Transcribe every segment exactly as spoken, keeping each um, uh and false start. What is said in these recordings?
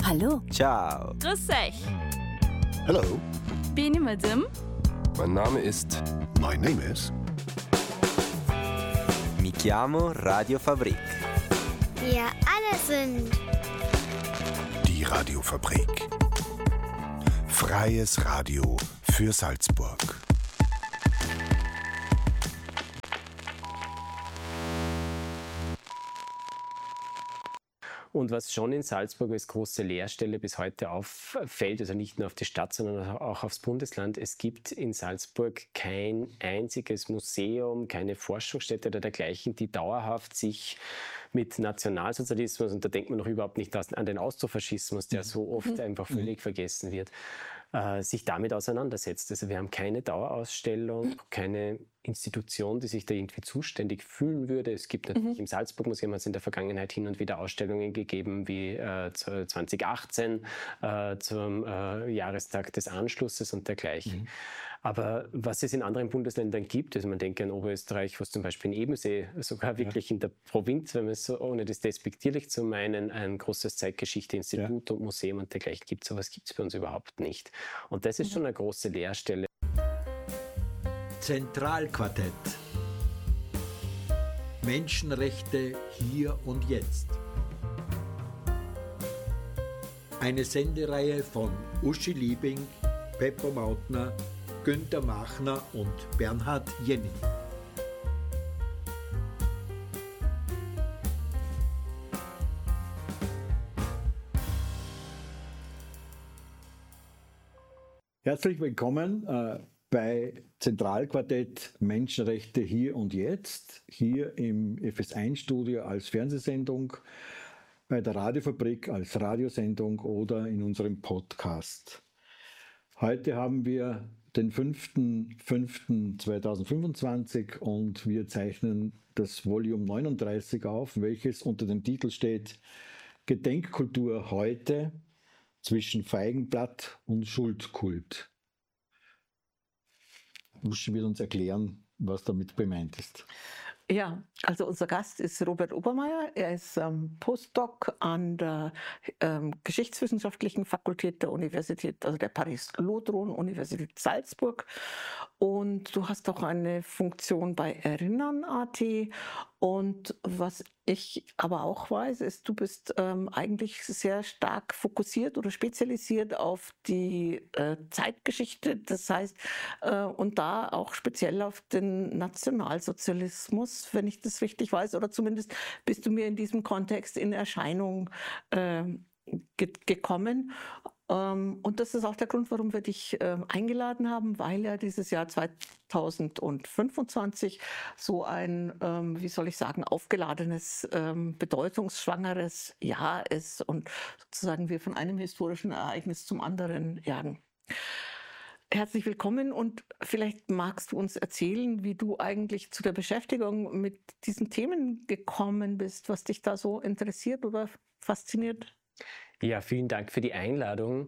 Hallo. Ciao. Grüß euch. Hello. Bin ich Madame? Mein Name ist... My name is... Mi chiamo Radio Fabrik. Wir alle sind... Die Radiofabrik. Freies Radio für Salzburg. Und was schon in Salzburg als große Leerstelle bis heute auffällt, also nicht nur auf die Stadt, sondern auch aufs Bundesland, es gibt in Salzburg kein einziges Museum, keine Forschungsstätte oder dergleichen, die dauerhaft sich mit Nationalsozialismus, und da denkt man noch überhaupt nicht an den Austrofaschismus, der so oft einfach völlig vergessen wird, äh, sich damit auseinandersetzt. Also wir haben keine Dauerausstellung, keine Institution, die sich da irgendwie zuständig fühlen würde. Es gibt natürlich mhm. im Salzburg-Museum hat es in der Vergangenheit hin und wieder Ausstellungen gegeben, wie äh, zwanzig achtzehn äh, zum äh, Jahrestag des Anschlusses und dergleichen. Mhm. Aber was es in anderen Bundesländern gibt, also man denke an Oberösterreich, was zum Beispiel in Ebensee sogar wirklich ja. in der Provinz, wenn man es so, ohne das despektierlich zu meinen, ein großes Zeitgeschichte-Institut ja. und Museum und dergleichen gibt, sowas gibt es bei uns überhaupt nicht. Und das ist mhm. schon eine große Leerstelle. Zentralquartett. Menschenrechte hier und jetzt. Eine Sendereihe von Uschi Liebing, Beppo Mautner, Günther Machner und Bernhard Jenny. Herzlich willkommen äh, bei Zentralquartett Menschenrechte hier und jetzt, hier im F S eins Studio als Fernsehsendung, bei der Radiofabrik als Radiosendung oder in unserem Podcast. Heute haben wir den fünften fünften zweitausendfünfundzwanzig und wir zeichnen das Volume neununddreißig auf, welches unter dem Titel steht Gedenkkultur heute zwischen Feigenblatt und Schuldkult. Uschi wird uns erklären, was damit gemeint ist. Ja, also unser Gast ist Robert Obermeier. Er ist ähm, Postdoc an der ähm, Geschichtswissenschaftlichen Fakultät der Universität, also der Paris-Lodron-Universität Salzburg. Und du hast auch eine Funktion bei Erinnern Punkt a t. Und was ich aber auch weiß, ist, du bist ähm, eigentlich sehr stark fokussiert oder spezialisiert auf die äh, Zeitgeschichte. Das heißt, äh, und da auch speziell auf den Nationalsozialismus, wenn ich das richtig weiß, oder zumindest bist du mir in diesem Kontext in Erscheinung äh, ge- gekommen. Ähm, und das ist auch der Grund, warum wir dich äh, eingeladen haben, weil ja dieses Jahr zweitausendfünfundzwanzig so ein, ähm, wie soll ich sagen, aufgeladenes, ähm, bedeutungsschwangeres Jahr ist und sozusagen wir von einem historischen Ereignis zum anderen jagen. Herzlich willkommen und vielleicht magst du uns erzählen, wie du eigentlich zu der Beschäftigung mit diesen Themen gekommen bist, was dich da so interessiert oder fasziniert. Ja, vielen Dank für die Einladung.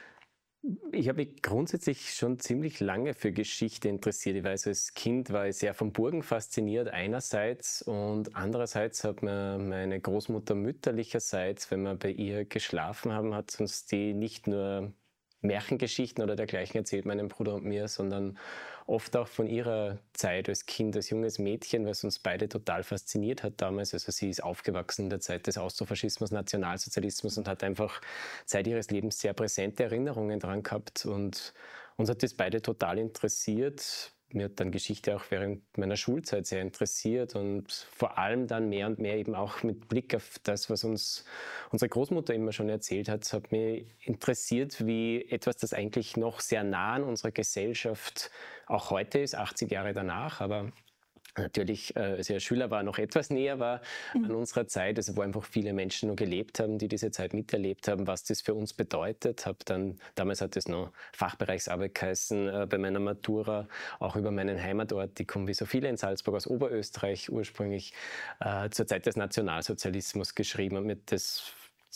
Ich habe mich grundsätzlich schon ziemlich lange für Geschichte interessiert. Ich weiß, als Kind war ich sehr von Burgen fasziniert einerseits und andererseits hat mir meine Großmutter mütterlicherseits, wenn wir bei ihr geschlafen haben, hat uns die nicht nur Märchengeschichten oder dergleichen erzählt, meinem Bruder und mir, sondern oft auch von ihrer Zeit als Kind, als junges Mädchen, was uns beide total fasziniert hat damals. Also sie ist aufgewachsen in der Zeit des Austrofaschismus, Nationalsozialismus und hat einfach Zeit ihres Lebens sehr präsente Erinnerungen dran gehabt und uns hat das beide total interessiert. Mir hat dann Geschichte auch während meiner Schulzeit sehr interessiert und vor allem dann mehr und mehr eben auch mit Blick auf das, was uns unsere Großmutter immer schon erzählt hat, hat mich interessiert, wie etwas, das eigentlich noch sehr nah an unserer Gesellschaft auch heute ist, achtzig Jahre danach, aber natürlich, als ich Schüler war, noch etwas näher war mhm. an unserer Zeit, also wo einfach viele Menschen noch gelebt haben, die diese Zeit miterlebt haben, was das für uns bedeutet. Hab dann, damals hat es noch Fachbereichsarbeit geheißen, äh, bei meiner Matura, auch über meinen Heimatort, ich komme wie so viele in Salzburg aus Oberösterreich ursprünglich, äh, zur Zeit des Nationalsozialismus geschrieben und mir das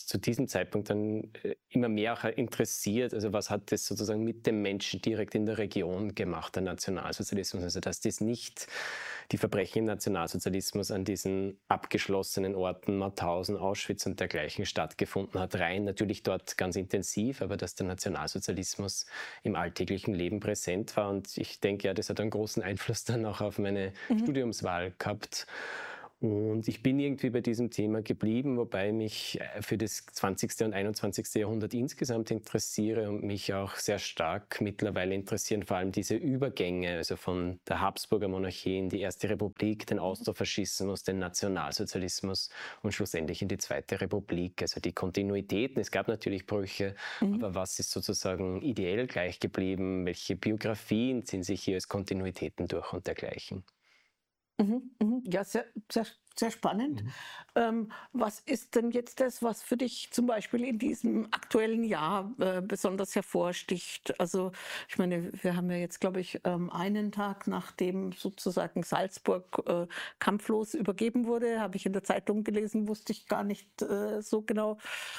zu diesem Zeitpunkt dann immer mehr auch interessiert, also was hat das sozusagen mit dem Menschen direkt in der Region gemacht, der Nationalsozialismus, also dass das nicht die Verbrechen im Nationalsozialismus an diesen abgeschlossenen Orten, Mauthausen, Auschwitz und dergleichen stattgefunden hat, rein natürlich dort ganz intensiv, aber dass der Nationalsozialismus im alltäglichen Leben präsent war und ich denke, ja, das hat einen großen Einfluss dann auch auf meine mhm. Studiumswahl gehabt. Und ich bin irgendwie bei diesem Thema geblieben, wobei ich mich für das zwanzigste und einundzwanzigste Jahrhundert insgesamt interessiere und mich auch sehr stark mittlerweile interessieren, vor allem diese Übergänge, also von der Habsburger Monarchie in die Erste Republik, den Austrofaschismus, den Nationalsozialismus und schlussendlich in die Zweite Republik. Also die Kontinuitäten, es gab natürlich Brüche, mhm. aber was ist sozusagen ideell gleich geblieben? Welche Biografien ziehen sich hier als Kontinuitäten durch und dergleichen? Mhm, mhm. Ja, sehr, sehr, sehr spannend. Mhm. Ähm, was ist denn jetzt das, was für dich zum Beispiel in diesem aktuellen Jahr äh, besonders hervorsticht? Also ich meine, wir haben ja jetzt, glaube ich, ähm, einen Tag nachdem sozusagen Salzburg äh, kampflos übergeben wurde, habe ich in der Zeitung gelesen, wusste ich gar nicht äh, so genau.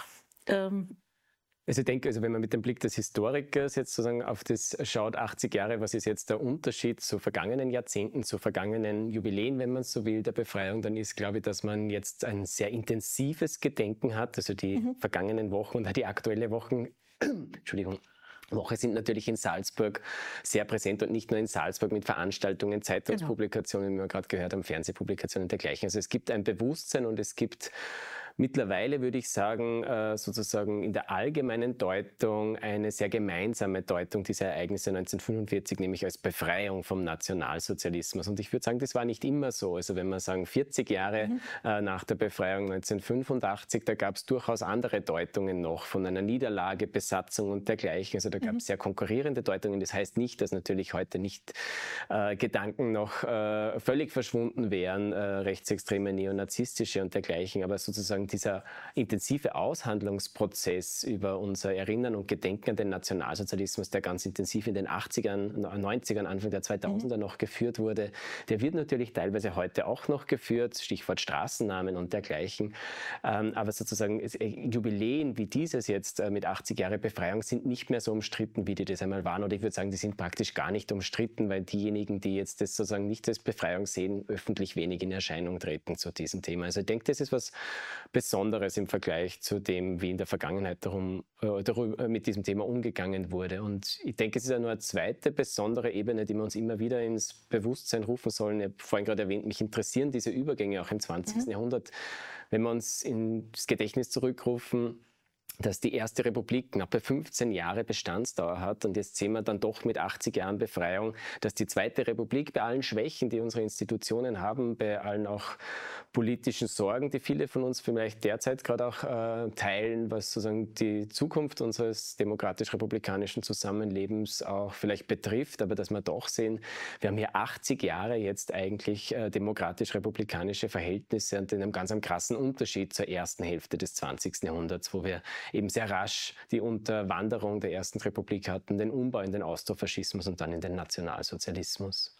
Ähm, Also ich denke, also wenn man mit dem Blick des Historikers jetzt sozusagen auf das schaut, achtzig Jahre, was ist jetzt der Unterschied zu vergangenen Jahrzehnten, zu vergangenen Jubiläen, wenn man so will, der Befreiung, dann ist, glaube ich, dass man jetzt ein sehr intensives Gedenken hat. Also die mhm. vergangenen Wochen und auch die aktuelle Wochen, Entschuldigung, Woche sind natürlich in Salzburg sehr präsent und nicht nur in Salzburg mit Veranstaltungen, Zeitungspublikationen, genau. wie wir gerade gehört haben, Fernsehpublikationen und dergleichen. Also es gibt ein Bewusstsein und es gibt mittlerweile, würde ich sagen, sozusagen in der allgemeinen Deutung eine sehr gemeinsame Deutung dieser Ereignisse neunzehnhundertfünfundvierzig, nämlich als Befreiung vom Nationalsozialismus. Und ich würde sagen, das war nicht immer so. Also wenn wir sagen, vierzig Jahre mhm. nach der Befreiung neunzehnhundertfünfundachtzig, da gab es durchaus andere Deutungen noch von einer Niederlage, Besatzung und dergleichen. Also da gab es mhm. sehr konkurrierende Deutungen. Das heißt nicht, dass natürlich heute nicht äh, Gedanken noch äh, völlig verschwunden wären, äh, rechtsextreme, neonazistische und dergleichen, aber sozusagen dieser intensive Aushandlungsprozess über unser Erinnern und Gedenken an den Nationalsozialismus, der ganz intensiv in den achtzigern, neunzigern, Anfang der zweitausender mhm. noch geführt wurde, der wird natürlich teilweise heute auch noch geführt, Stichwort Straßennamen und dergleichen. Ähm, aber sozusagen Jubiläen wie dieses jetzt äh, mit achtzig Jahre Befreiung sind nicht mehr so umstritten, wie die das einmal waren. Oder ich würde sagen, die sind praktisch gar nicht umstritten, weil diejenigen, die jetzt das sozusagen nicht als Befreiung sehen, öffentlich wenig in Erscheinung treten zu diesem Thema. Also ich denke, das ist was Besonderes im Vergleich zu dem, wie in der Vergangenheit darum, äh, darüber, mit diesem Thema umgegangen wurde. Und ich denke, es ist ja nur eine zweite besondere Ebene, die wir uns immer wieder ins Bewusstsein rufen sollen. Ich habe vorhin gerade erwähnt, mich interessieren diese Übergänge auch im zwanzigsten Mhm. Jahrhundert. Wenn wir uns ins Gedächtnis zurückrufen, dass die Erste Republik knappe fünfzehn Jahre Bestandsdauer hat und jetzt sehen wir dann doch mit achtzig Jahren Befreiung, dass die Zweite Republik bei allen Schwächen, die unsere Institutionen haben, bei allen auch politischen Sorgen, die viele von uns vielleicht derzeit gerade auch äh, teilen, was sozusagen die Zukunft unseres demokratisch-republikanischen Zusammenlebens auch vielleicht betrifft, aber dass wir doch sehen, wir haben hier achtzig Jahre jetzt eigentlich äh, demokratisch-republikanische Verhältnisse und in einem ganz einem krassen Unterschied zur ersten Hälfte des zwanzigsten Jahrhunderts, wo wir eben sehr rasch die Unterwanderung der Ersten Republik hatten, den Umbau in den Austrofaschismus und dann in den Nationalsozialismus.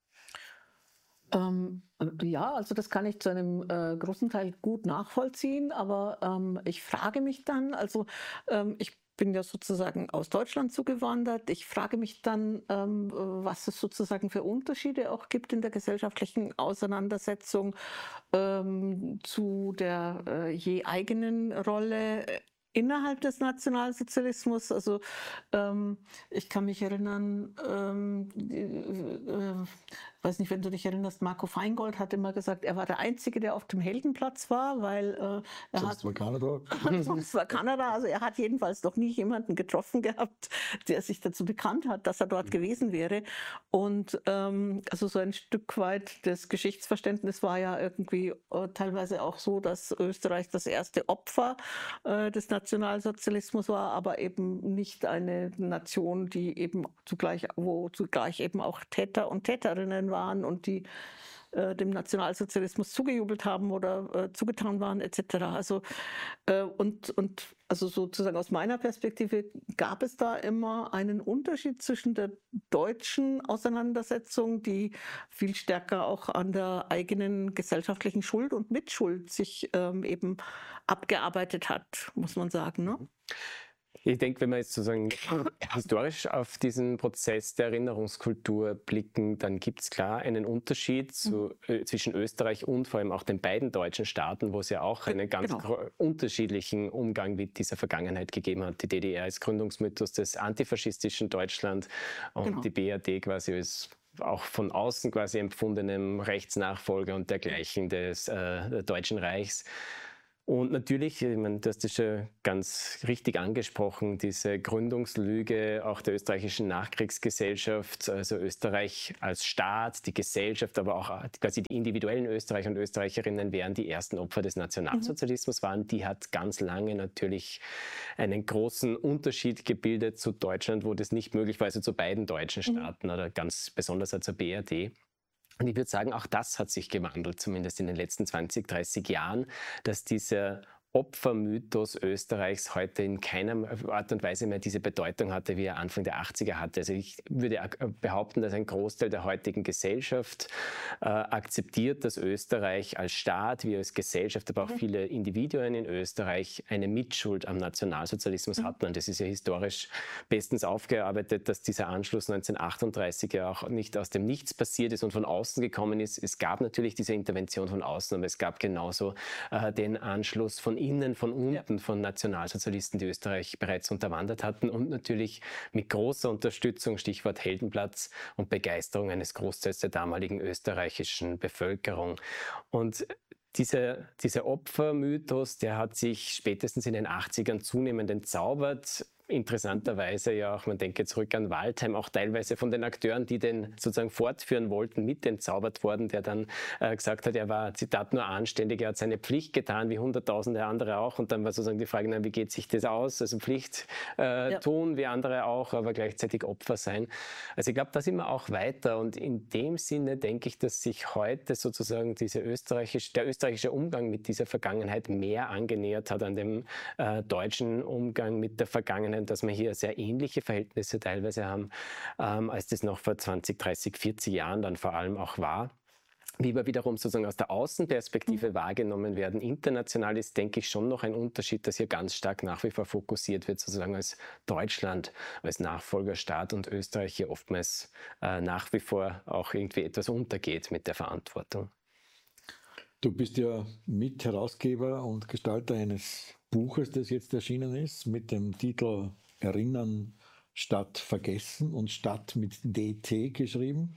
Ähm, ja, also das kann ich zu einem äh, großen Teil gut nachvollziehen, aber ähm, ich frage mich dann, also ähm, ich bin ja sozusagen aus Deutschland zugewandert. Ich frage mich dann, ähm, was es sozusagen für Unterschiede auch gibt in der gesellschaftlichen Auseinandersetzung ähm, zu der äh, je eigenen Rolle innerhalb des Nationalsozialismus. Also ähm, ich kann mich erinnern, ähm, äh, äh, weiß nicht, wenn du dich erinnerst, Marco Feingold hat immer gesagt, er war der Einzige, der auf dem Heldenplatz war, weil äh, er sonst hat... war Kanada. sonst war Kanada, also er hat jedenfalls noch nie jemanden getroffen gehabt, der sich dazu bekannt hat, dass er dort gewesen wäre. Und ähm, also so ein Stück weit das Geschichtsverständnis war ja irgendwie äh, teilweise auch so, dass Österreich das erste Opfer äh, des Nationalsozialismus war, aber eben nicht eine Nation, die eben zugleich, wo zugleich eben auch Täter und Täterinnen waren und die äh, dem Nationalsozialismus zugejubelt haben oder äh, zugetan waren et cetera. Also, äh, und, und also sozusagen aus meiner Perspektive gab es da immer einen Unterschied zwischen der deutschen Auseinandersetzung, die viel stärker auch an der eigenen gesellschaftlichen Schuld und Mitschuld sich ähm, eben abgearbeitet hat, muss man sagen. Ne? Ich denke, wenn wir jetzt sozusagen historisch auf diesen Prozess der Erinnerungskultur blicken, dann gibt es klar einen Unterschied zu, äh, zwischen Österreich und vor allem auch den beiden deutschen Staaten, wo es ja auch einen ganz Genau. unterschiedlichen Umgang mit dieser Vergangenheit gegeben hat. Die D D R als Gründungsmythos des antifaschistischen Deutschland und Genau. die B R D quasi als auch von außen quasi empfundenem Rechtsnachfolger und dergleichen des äh, Deutschen Reichs. Und natürlich, ich meine, du hast das schon ganz richtig angesprochen, diese Gründungslüge auch der österreichischen Nachkriegsgesellschaft, also Österreich als Staat, die Gesellschaft, aber auch quasi die individuellen Österreicher und Österreicherinnen wären die ersten Opfer des Nationalsozialismus waren. Die hat ganz lange natürlich einen großen Unterschied gebildet zu Deutschland, wo das nicht möglich war, also zu beiden deutschen Staaten oder ganz besonders zur B R D. Und ich würde sagen, auch das hat sich gewandelt, zumindest in den letzten zwanzig, dreißig Jahren, dass dieser Opfermythos Österreichs heute in keiner Art und Weise mehr diese Bedeutung hatte, wie er Anfang der achtziger hatte. Also ich würde behaupten, dass ein Großteil der heutigen Gesellschaft äh, akzeptiert, dass Österreich als Staat, wie als Gesellschaft, aber auch mhm. viele Individuen in Österreich eine Mitschuld am Nationalsozialismus mhm. hatten. Und das ist ja historisch bestens aufgearbeitet, dass dieser Anschluss neunzehnhundertachtunddreißig ja auch nicht aus dem Nichts passiert ist und von außen gekommen ist. Es gab natürlich diese Intervention von außen, aber es gab genauso äh, den Anschluss von innen, von unten, ja. von Nationalsozialisten, die Österreich bereits unterwandert hatten und natürlich mit großer Unterstützung, Stichwort Heldenplatz und Begeisterung eines Großteils der damaligen österreichischen Bevölkerung. Und Dieser, dieser Opfermythos, der hat sich spätestens in den achtzigern zunehmend entzaubert. Interessanterweise ja auch, man denke zurück an Waldheim, auch teilweise von den Akteuren, die den sozusagen fortführen wollten, mit entzaubert worden, der dann äh, gesagt hat, er war, Zitat, nur anständig, er hat seine Pflicht getan, wie hunderttausende andere auch. Und dann war sozusagen die Frage, na, wie geht sich das aus? Also Pflicht äh, ja. tun, wie andere auch, aber gleichzeitig Opfer sein. Also ich glaube, da sind wir auch weiter. Und in dem Sinne denke ich, dass sich heute sozusagen diese österreichische, der österreichische Umgang mit dieser Vergangenheit mehr angenähert hat an dem äh, deutschen Umgang mit der Vergangenheit, dass wir hier sehr ähnliche Verhältnisse teilweise haben, ähm, als das noch vor zwanzig, dreißig, vierzig Jahren dann vor allem auch war. Wie wir wiederum sozusagen aus der Außenperspektive mhm. wahrgenommen werden, international ist, denke ich, schon noch ein Unterschied, dass hier ganz stark nach wie vor fokussiert wird, sozusagen als Deutschland, als Nachfolgerstaat und Österreich hier oftmals äh, nach wie vor auch irgendwie etwas untergeht mit der Verantwortung. Du bist ja Mitherausgeber und Gestalter eines Buches, das jetzt erschienen ist, mit dem Titel Erinnern statt Vergessen und Stadt mit D T geschrieben.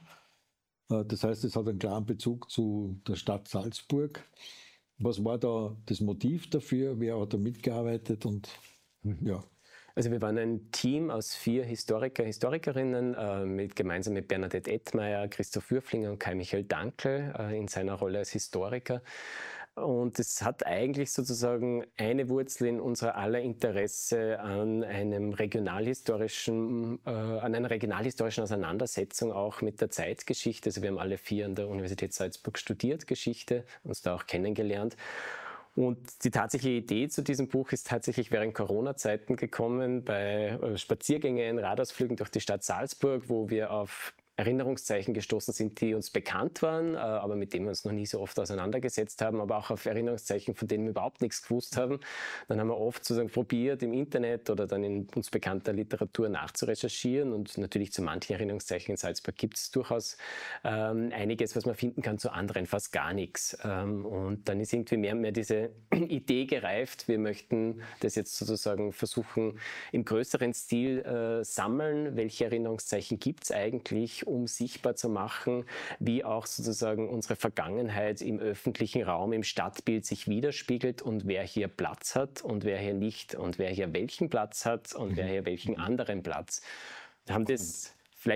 Das heißt, es hat einen klaren Bezug zu der Stadt Salzburg. Was war da das Motiv dafür? Wer hat da mitgearbeitet? Und ja. Also wir waren ein Team aus vier Historiker, Historikerinnen, äh, mit, gemeinsam mit Bernadette Ettmeier, Christoph Würflinger und Kai-Michael Dankl äh, in seiner Rolle als Historiker. Und es hat eigentlich sozusagen eine Wurzel in unserer aller Interesse an einem regionalhistorischen, äh, an einer regionalhistorischen Auseinandersetzung auch mit der Zeitgeschichte. Also wir haben alle vier an der Universität Salzburg studiert, Geschichte, uns da auch kennengelernt. Und die tatsächliche Idee zu diesem Buch ist tatsächlich während Corona-Zeiten gekommen, bei Spaziergängen, Radausflügen durch die Stadt Salzburg, wo wir auf Erinnerungszeichen gestoßen sind, die uns bekannt waren, aber mit denen wir uns noch nie so oft auseinandergesetzt haben, aber auch auf Erinnerungszeichen, von denen wir überhaupt nichts gewusst haben. Dann haben wir oft sozusagen probiert, im Internet oder dann in uns bekannter Literatur nachzurecherchieren, und natürlich zu manchen Erinnerungszeichen in Salzburg gibt es durchaus ähm, einiges, was man finden kann, zu anderen fast gar nichts. Ähm, und dann ist irgendwie mehr und mehr diese Idee gereift, wir möchten das jetzt sozusagen versuchen, im größeren Stil äh, sammeln, welche Erinnerungszeichen gibt es eigentlich, um sichtbar zu machen, wie auch sozusagen unsere Vergangenheit im öffentlichen Raum, im Stadtbild sich widerspiegelt und wer hier Platz hat und wer hier nicht und wer hier welchen Platz hat und wer hier welchen anderen Platz. Wir haben das vielleicht auch ein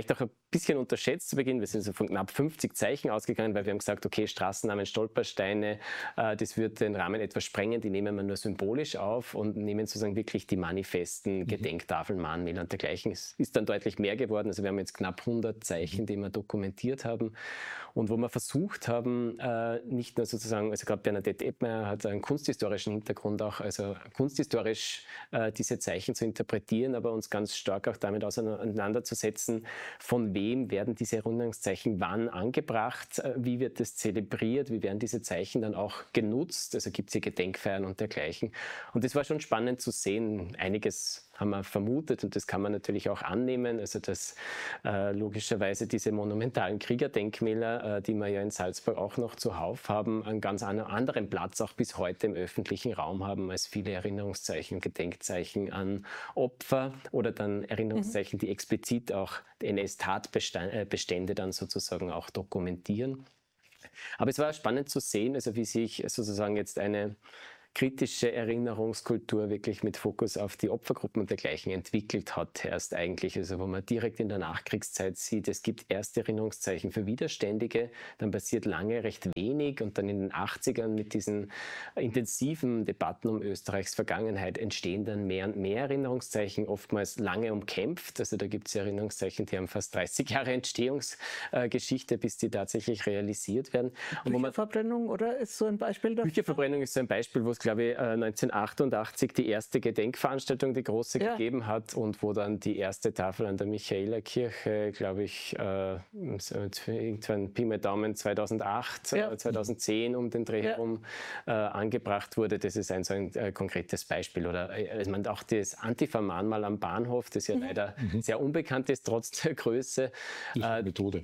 bisschen unterschätzt zu Beginn. Wir sind so von knapp fünfzig Zeichen ausgegangen, weil wir haben gesagt, okay, Straßennamen, Stolpersteine, äh, das wird den Rahmen etwas sprengen, die nehmen wir nur symbolisch auf und nehmen sozusagen wirklich die Manifesten, mhm. Gedenktafeln, Mahnmäler und dergleichen. Es ist dann deutlich mehr geworden. Also wir haben jetzt knapp hundert Zeichen, die wir dokumentiert haben und wo wir versucht haben, äh, nicht nur sozusagen, also gerade Bernadette Ebmeier hat einen kunsthistorischen Hintergrund auch, also kunsthistorisch äh, diese Zeichen zu interpretieren, aber uns ganz stark auch damit auseinanderzusetzen, von wem werden diese Erinnerungszeichen wann angebracht, wie wird das zelebriert, wie werden diese Zeichen dann auch genutzt, also gibt es hier Gedenkfeiern und dergleichen. Und das war schon spannend zu sehen. Einiges haben wir vermutet und das kann man natürlich auch annehmen, also dass äh, logischerweise diese monumentalen Kriegerdenkmäler, äh, die wir ja in Salzburg auch noch zuhauf haben, einen ganz anderen Platz auch bis heute im öffentlichen Raum haben als viele Erinnerungszeichen, Gedenkzeichen an Opfer oder dann Erinnerungszeichen, mhm. die explizit auch N S-Tatbestände dann sozusagen auch dokumentieren. Aber es war spannend zu sehen, also wie sich sozusagen jetzt eine kritische Erinnerungskultur wirklich mit Fokus auf die Opfergruppen und dergleichen entwickelt hat erst eigentlich, also wo man direkt in der Nachkriegszeit sieht, es gibt erste Erinnerungszeichen für Widerständige, dann passiert lange recht wenig und dann in den achtzigern mit diesen intensiven Debatten um Österreichs Vergangenheit entstehen dann mehr und mehr Erinnerungszeichen, oftmals lange umkämpft, also da gibt es Erinnerungszeichen, die haben fast dreißig Jahre Entstehungsgeschichte, bis die tatsächlich realisiert werden. Bücherverbrennung, oder? Ist so ein Beispiel dafür? Bücherverbrennung ist so ein Beispiel, wo es glaube ich, neunzehnhundertachtundachtzig die erste Gedenkveranstaltung, die große, ja. gegeben hat und wo dann die erste Tafel an der Michaelerkirche, glaube ich, äh, irgendwann Pi mal Daumen zweitausendacht, ja. zweitausendzehn um den Dreh herum ja. äh, angebracht wurde. Das ist ein so ein äh, konkretes Beispiel. Oder äh, ich meine, auch das Antifa-Mahnmal am Bahnhof, das ja mhm. leider mhm. sehr unbekannt ist, trotz der Größe. Das ist eine äh, Methode.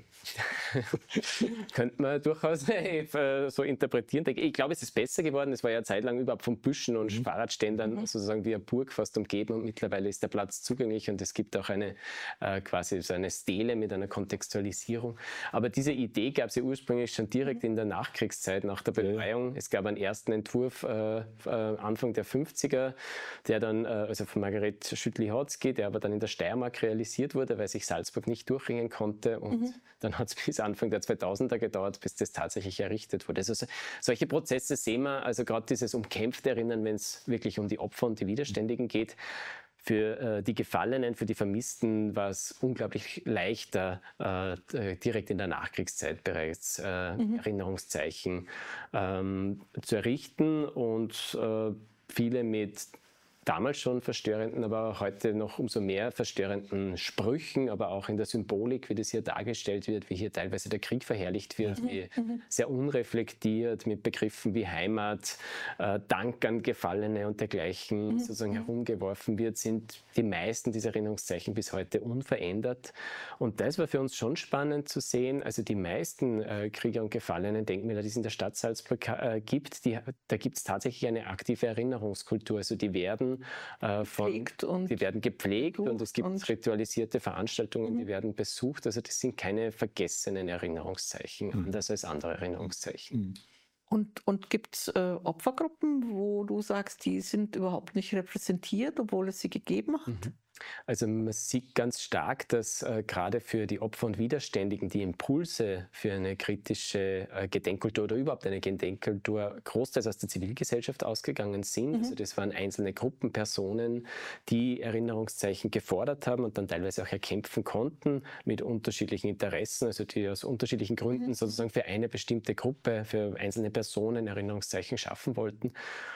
Könnte man durchaus äh, so interpretieren. Ich glaube, es ist besser geworden. Es war ja zeitlang über von Büschen und mhm. Fahrradständern mhm. sozusagen wie eine Burg fast umgeben und mittlerweile ist der Platz zugänglich und es gibt auch eine äh, quasi so eine Stele mit einer Kontextualisierung. Aber diese Idee gab es ja ursprünglich schon direkt mhm. in der Nachkriegszeit, nach der Befreiung. Es gab einen ersten Entwurf äh, äh, Anfang der fünfziger, der dann, äh, also von Margaret Schüttli-Hotzky, der aber dann in der Steiermark realisiert wurde, weil sich Salzburg nicht durchringen konnte und mhm. dann hat es bis Anfang der zweitausender gedauert, bis das tatsächlich errichtet wurde. Also so, solche Prozesse sehen wir, also gerade dieses Umkämpfte erinnern, wenn es wirklich um die Opfer und die Widerständigen geht. Für äh, die Gefallenen, für die Vermissten war es unglaublich leichter, äh, direkt in der Nachkriegszeit bereits äh, mhm. Erinnerungszeichen ähm, zu errichten und äh, viele mit damals schon verstörenden, aber heute noch umso mehr verstörenden Sprüchen, aber auch in der Symbolik, wie das hier dargestellt wird, wie hier teilweise der Krieg verherrlicht wird, mhm. wie mhm. sehr unreflektiert mit Begriffen wie Heimat, äh, Dank an Gefallene und dergleichen mhm. sozusagen herumgeworfen wird, sind die meisten dieser Erinnerungszeichen bis heute unverändert. Und das war für uns schon spannend zu sehen. Also die meisten äh, Krieger und Gefallenen Denkmäler, die es in der Stadt Salzburg äh, gibt, die, da gibt es tatsächlich eine aktive Erinnerungskultur. Also die werden Äh, von, die werden gepflegt und es gibt und ritualisierte Veranstaltungen, mhm. die werden besucht. Also das sind keine vergessenen Erinnerungszeichen, mhm. anders als andere Erinnerungszeichen. Mhm. Und, und gibt es äh, Opfergruppen, wo du sagst, die sind überhaupt nicht repräsentiert, obwohl es sie gegeben hat? Mhm. Also man sieht ganz stark, dass äh, gerade für die Opfer und Widerständigen die Impulse für eine kritische äh, Gedenkkultur oder überhaupt eine Gedenkkultur großteils aus der Zivilgesellschaft ausgegangen sind. Mhm. Also das waren einzelne Gruppen, Personen, die Erinnerungszeichen gefordert haben und dann teilweise auch erkämpfen konnten mit unterschiedlichen Interessen, also die aus unterschiedlichen Gründen mhm. sozusagen für eine bestimmte Gruppe, für einzelne Personen Erinnerungszeichen schaffen wollten.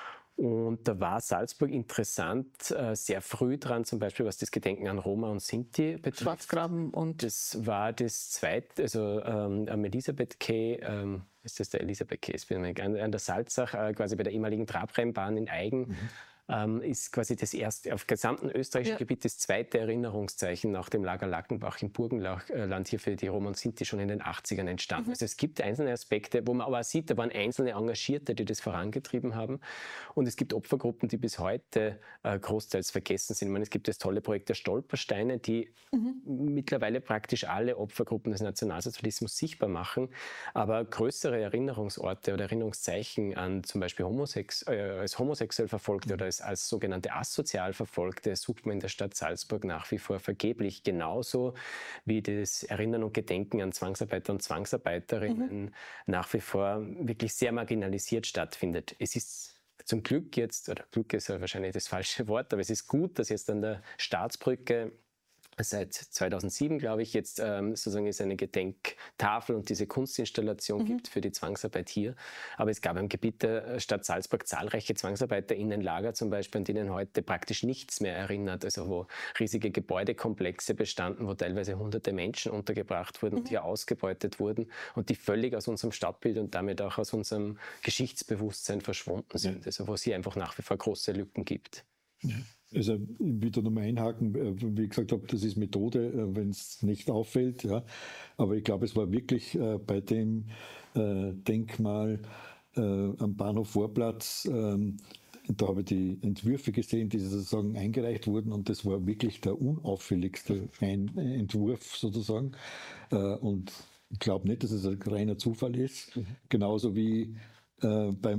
Und da war Salzburg interessant, äh, sehr früh dran, zum Beispiel was das Gedenken an Roma und Sinti betrifft. Schwarzgraben und... Das war das zweite, also ähm, am Elisabeth Quai, ähm, ist das der Elisabeth Quai, an, an der Salzach, äh, quasi bei der ehemaligen Trabrennbahn in Aigen. Mhm. Ähm, ist quasi das erste, auf gesamten österreichischen ja. Gebiet das zweite Erinnerungszeichen nach dem Lager Lackenbach im Burgenland hier für die Roma und Sinti schon in den achtzigern entstanden. Mhm. Also es gibt einzelne Aspekte, wo man aber sieht, da waren einzelne Engagierte, die das vorangetrieben haben. Und es gibt Opfergruppen, die bis heute äh, großteils vergessen sind. Ich meine, es gibt das tolle Projekt der Stolpersteine, die mhm. mittlerweile praktisch alle Opfergruppen des Nationalsozialismus sichtbar machen. Aber größere Erinnerungsorte oder Erinnerungszeichen an zum Beispiel Homosex, äh, als homosexuell Verfolgte oder als als, als sogenannte asozial Verfolgte sucht man in der Stadt Salzburg nach wie vor vergeblich, genauso wie das Erinnern und Gedenken an Zwangsarbeiter und Zwangsarbeiterinnen mhm. nach wie vor wirklich sehr marginalisiert stattfindet. Es ist zum Glück jetzt, oder Glück ist ja wahrscheinlich das falsche Wort, aber es ist gut, dass jetzt an der Staatsbrücke seit zweitausendsieben, glaube ich, jetzt ähm, sozusagen es eine Gedenktafel und diese Kunstinstallation mhm. gibt für die Zwangsarbeit hier. Aber es gab im Gebiet der Stadt Salzburg zahlreiche ZwangsarbeiterInnenlager zum Beispiel, an denen heute praktisch nichts mehr erinnert. Also wo riesige Gebäudekomplexe bestanden, wo teilweise hunderte Menschen untergebracht wurden mhm. und hier ausgebeutet wurden und die völlig aus unserem Stadtbild und damit auch aus unserem Geschichtsbewusstsein verschwunden sind. Ja. Also wo es hier einfach nach wie vor große Lücken gibt. Ja. Also ich will da nochmal einhaken, wie ich gesagt habe, das ist Methode, wenn es nicht auffällt. Ja. Aber ich glaube, es war wirklich äh, bei dem äh, Denkmal äh, am Bahnhof Vorplatz, äh, da habe ich die Entwürfe gesehen, die sozusagen eingereicht wurden und das war wirklich der unauffälligste Ein- Entwurf sozusagen. Äh, und ich glaube nicht, dass es ein reiner Zufall ist. Mhm. Genauso wie Äh, beim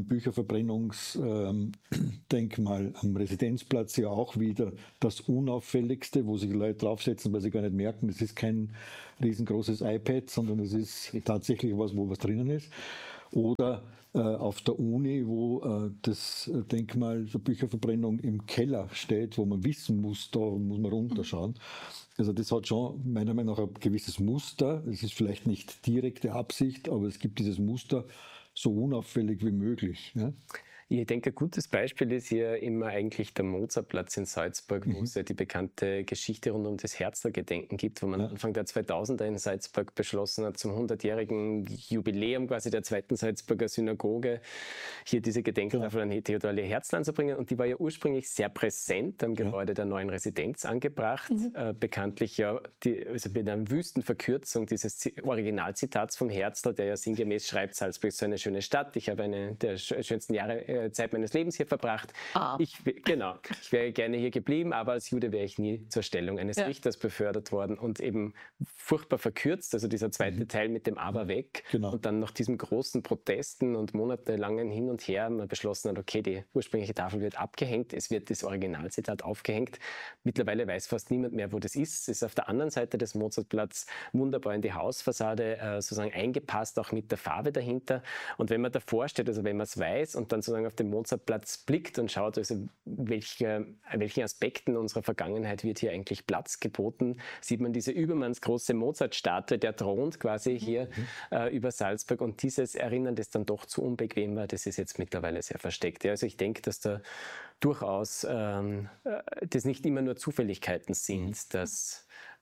Bücherverbrennungsdenkmal ähm, am Residenzplatz ja auch wieder das Unauffälligste, wo sich Leute draufsetzen, weil sie gar nicht merken, es ist kein riesengroßes iPad, sondern es ist tatsächlich was, wo was drinnen ist. Oder äh, auf der Uni, wo äh, das Denkmal der Bücherverbrennung im Keller steht, wo man wissen muss, da muss man runterschauen. Also das hat schon meiner Meinung nach ein gewisses Muster. Es ist vielleicht nicht direkte Absicht, aber es gibt dieses Muster, so unauffällig wie möglich. Ja? Ich denke, ein gutes Beispiel ist hier immer eigentlich der Mozartplatz in Salzburg, wo mhm. es ja die bekannte Geschichte rund um das Herzler-Gedenken gibt, wo man ja. Anfang der zweitausender in Salzburg beschlossen hat, zum hundertjährigen Jubiläum quasi der zweiten Salzburger Synagoge hier diese Gedenktafel ja. an Theodor Herzl anzubringen. Und die war ja ursprünglich sehr präsent am Gebäude ja. der neuen Residenz angebracht. Mhm. Äh, bekanntlich ja die, also mit einer wüsten Verkürzung dieses Originalzitats vom Herzl, der ja sinngemäß schreibt, Salzburg ist so eine schöne Stadt, ich habe eine der schönsten Jahre Zeit meines Lebens hier verbracht. Ah. Ich, genau, ich wäre gerne hier geblieben, aber als Jude wäre ich nie zur Stellung eines ja. Richters befördert worden und eben furchtbar verkürzt, also dieser zweite mhm. Teil mit dem Aber weg genau. und dann nach diesen großen Protesten und monatelangen Hin und Her man beschlossen hat, okay, die ursprüngliche Tafel wird abgehängt, es wird das Originalzitat aufgehängt. Mittlerweile weiß fast niemand mehr, wo das ist. Es ist auf der anderen Seite des Mozartplatz wunderbar in die Hausfassade äh, sozusagen eingepasst, auch mit der Farbe dahinter. Und wenn man davor steht, also wenn man es weiß und dann sozusagen auf den Mozartplatz blickt und schaut, also welche, welchen Aspekten unserer Vergangenheit wird hier eigentlich Platz geboten, sieht man diese übermannsgroße Mozart-Statue, der thront quasi hier mhm. äh, über Salzburg und dieses Erinnern, das dann doch zu unbequem war, das ist jetzt mittlerweile sehr versteckt. Ja, also ich denke, dass da durchaus ähm, das nicht immer nur Zufälligkeiten sind, mhm. dass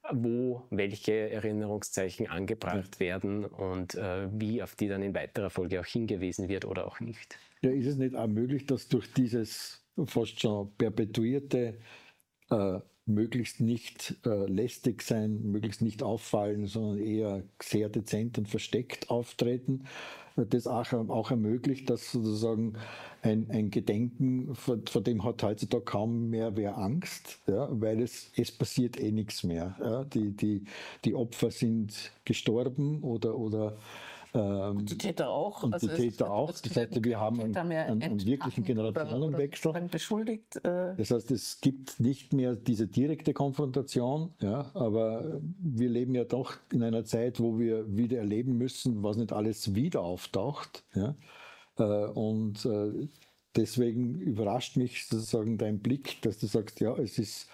wo welche Erinnerungszeichen angebracht ja. werden und äh, wie auf die dann in weiterer Folge auch hingewiesen wird oder auch nicht. Ja, ist es nicht auch möglich, dass durch dieses fast schon perpetuierte äh, möglichst nicht äh, lästig sein, möglichst nicht auffallen, sondern eher sehr dezent und versteckt auftreten, äh, das auch, auch ermöglicht, dass sozusagen ein, ein Gedenken, vor, vor dem hat heutzutage kaum mehr wer Angst, ja, weil es, es passiert eh nichts mehr. Ja. Die, die, die Opfer sind gestorben oder, oder Ähm, und die Täter auch. Und also die Täter auch. Das heißt, wir haben einen, einen, einen wirklichen Generationenwechsel. Oder, oder beschuldigt. Äh das heißt, es gibt nicht mehr diese direkte Konfrontation, ja, aber wir leben ja doch in einer Zeit, wo wir wieder erleben müssen, was nicht alles wieder auftaucht. Ja. Und deswegen überrascht mich sozusagen dein Blick, dass du sagst, ja, es ist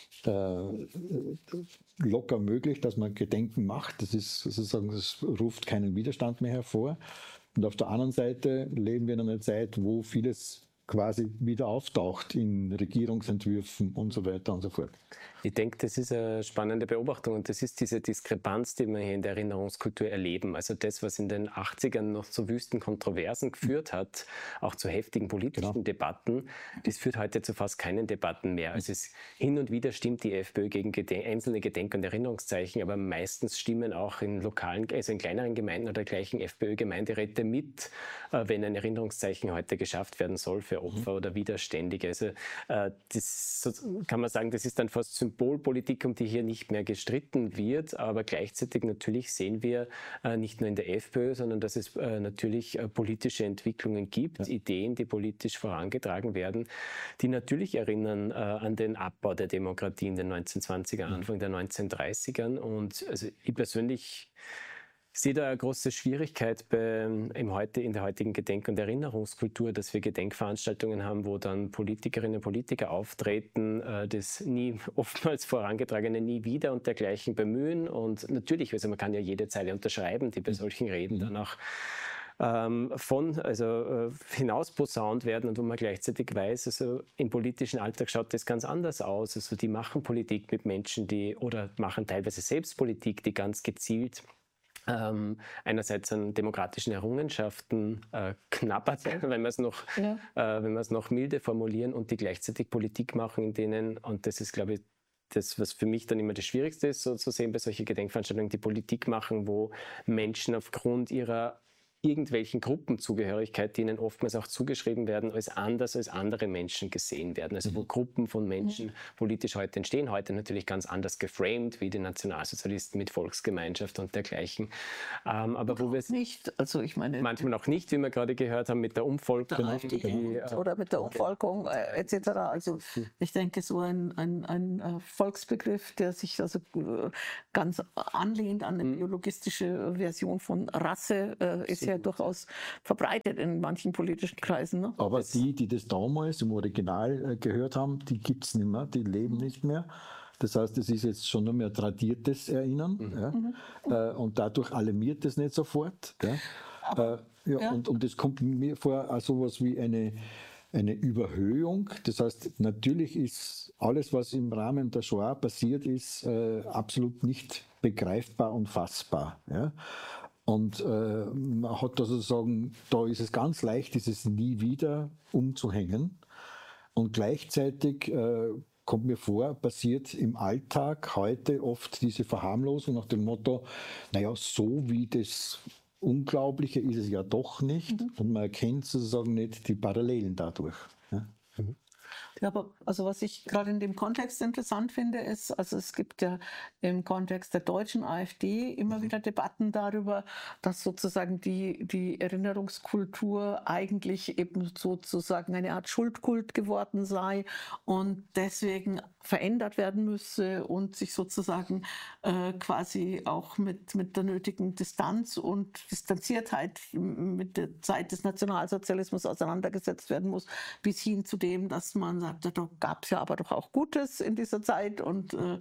locker möglich, dass man Gedenken macht. Das ist sozusagen, das ruft keinen Widerstand mehr hervor. Und auf der anderen Seite leben wir in einer Zeit, wo vieles quasi wieder auftaucht in Regierungsentwürfen und so weiter und so fort. Ich denke, das ist eine spannende Beobachtung und das ist diese Diskrepanz, die wir hier in der Erinnerungskultur erleben. Also das, was in den achtzigern noch zu wüsten Kontroversen geführt hat, auch zu heftigen politischen genau. Debatten, das führt heute zu fast keinen Debatten mehr. Also es, hin und wieder stimmt die FPÖ gegen Geden- einzelne Gedenk- und Erinnerungszeichen, aber meistens stimmen auch in lokalen, also in kleineren Gemeinden oder gleichen FPÖ-Gemeinderäte mit, wenn ein Erinnerungszeichen heute geschafft werden soll für für Opfer oder Widerständige. Also äh, das so, kann man sagen, das ist dann fast Symbolpolitik, um die hier nicht mehr gestritten wird, aber gleichzeitig natürlich sehen wir äh, nicht nur in der FPÖ, sondern dass es äh, natürlich äh, politische Entwicklungen gibt, ja. Ideen, die politisch vorangetragen werden, die natürlich erinnern äh, an den Abbau der Demokratie in den neunzehnhundertzwanziger, Anfang der neunzehnhundertdreißigern. Und also ich persönlich Ich sehe da eine große Schwierigkeit bei, im heute, in der heutigen Gedenk- und Erinnerungskultur, dass wir Gedenkveranstaltungen haben, wo dann Politikerinnen und Politiker auftreten, äh, das nie oftmals vorangetragene Nie wieder und dergleichen bemühen. Und natürlich, also man kann ja jede Zeile unterschreiben, die bei solchen Reden dann auch ähm, von, also äh, hinausposaunt werden und wo man gleichzeitig weiß, also im politischen Alltag schaut das ganz anders aus. Also die machen Politik mit Menschen, die oder machen teilweise selbst Politik, die ganz gezielt Ähm, einerseits an demokratischen Errungenschaften äh, knabbert, wenn wir es noch, ja. äh, wenn wir es noch milde formulieren, und die gleichzeitig Politik machen, in denen, und das ist, glaube ich, das, was für mich dann immer das Schwierigste ist, so zu sehen bei solchen Gedenkveranstaltungen, die Politik machen, wo Menschen aufgrund ihrer irgendwelchen Gruppenzugehörigkeit, die ihnen oftmals auch zugeschrieben werden, als anders als andere Menschen gesehen werden. Also wo Gruppen von Menschen mhm. politisch heute entstehen, heute natürlich ganz anders geframed, wie die Nationalsozialisten mit Volksgemeinschaft und dergleichen. Ähm, aber wo wir es nicht, also ich meine... Manchmal auch nicht, wie wir gerade gehört haben, mit der Umvolkung. Die, die, oder mit der Umvolkung äh, et cetera. Also ich denke, so ein, ein, ein äh, Volksbegriff, der sich also äh, ganz anlehnt an eine mhm. biologistische Version von Rasse, äh, ist ja durchaus verbreitet in manchen politischen Kreisen. Ne? Aber die, die das damals im Original äh, gehört haben, die gibt es nicht mehr, die leben nicht mehr. Das heißt, es ist jetzt schon nur mehr tradiertes Erinnern. Mhm. Ja? Mhm. Äh, und dadurch alarmiert es nicht sofort. Ja? Aber, äh, ja, ja. Und, und es kommt mir vor, auch sowas wie eine, eine Überhöhung. Das heißt, natürlich ist alles, was im Rahmen der Shoah passiert ist, äh, absolut nicht begreifbar und fassbar. Ja? Und äh, man hat da sozusagen, da ist es ganz leicht, dieses Nie wieder umzuhängen. Und gleichzeitig äh, kommt mir vor, passiert im Alltag heute oft diese Verharmlosung nach dem Motto, naja, so wie das Unglaubliche ist es ja doch nicht. Mhm. Und man erkennt sozusagen nicht die Parallelen dadurch. Ja? Mhm. Ja, aber also was ich gerade in dem Kontext interessant finde, ist, also es gibt ja im Kontext der deutschen AfD immer wieder Debatten darüber, dass sozusagen die, die Erinnerungskultur eigentlich eben sozusagen eine Art Schuldkult geworden sei und deswegen verändert werden müsse und sich sozusagen äh, quasi auch mit, mit der nötigen Distanz und Distanziertheit mit der Zeit des Nationalsozialismus auseinandergesetzt werden muss, bis hin zu dem, dass man sagt, da gab es ja aber doch auch Gutes in dieser Zeit und äh,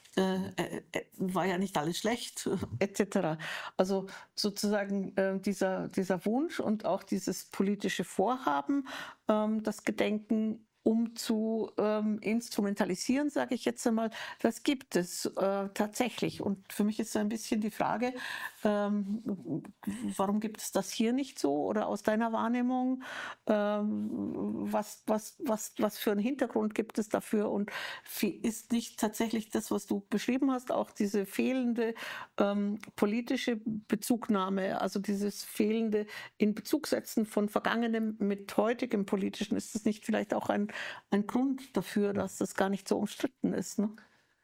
äh, äh, war ja nicht alles schlecht, et cetera. Also sozusagen äh, dieser, dieser Wunsch und auch dieses politische Vorhaben, ähm, das Gedenken um zu ähm, instrumentalisieren, sage ich jetzt einmal, das gibt es äh, tatsächlich. Und für mich ist so ein bisschen die Frage, ähm, warum gibt es das hier nicht so? Oder aus deiner Wahrnehmung, ähm, was, was, was, was für einen Hintergrund gibt es dafür? Und ist nicht tatsächlich das, was du beschrieben hast, auch diese fehlende ähm, politische Bezugnahme, also dieses fehlende in Bezug setzen von Vergangenem mit heutigem Politischen, ist das nicht vielleicht auch ein ein Grund dafür, dass das gar nicht so umstritten ist, ne?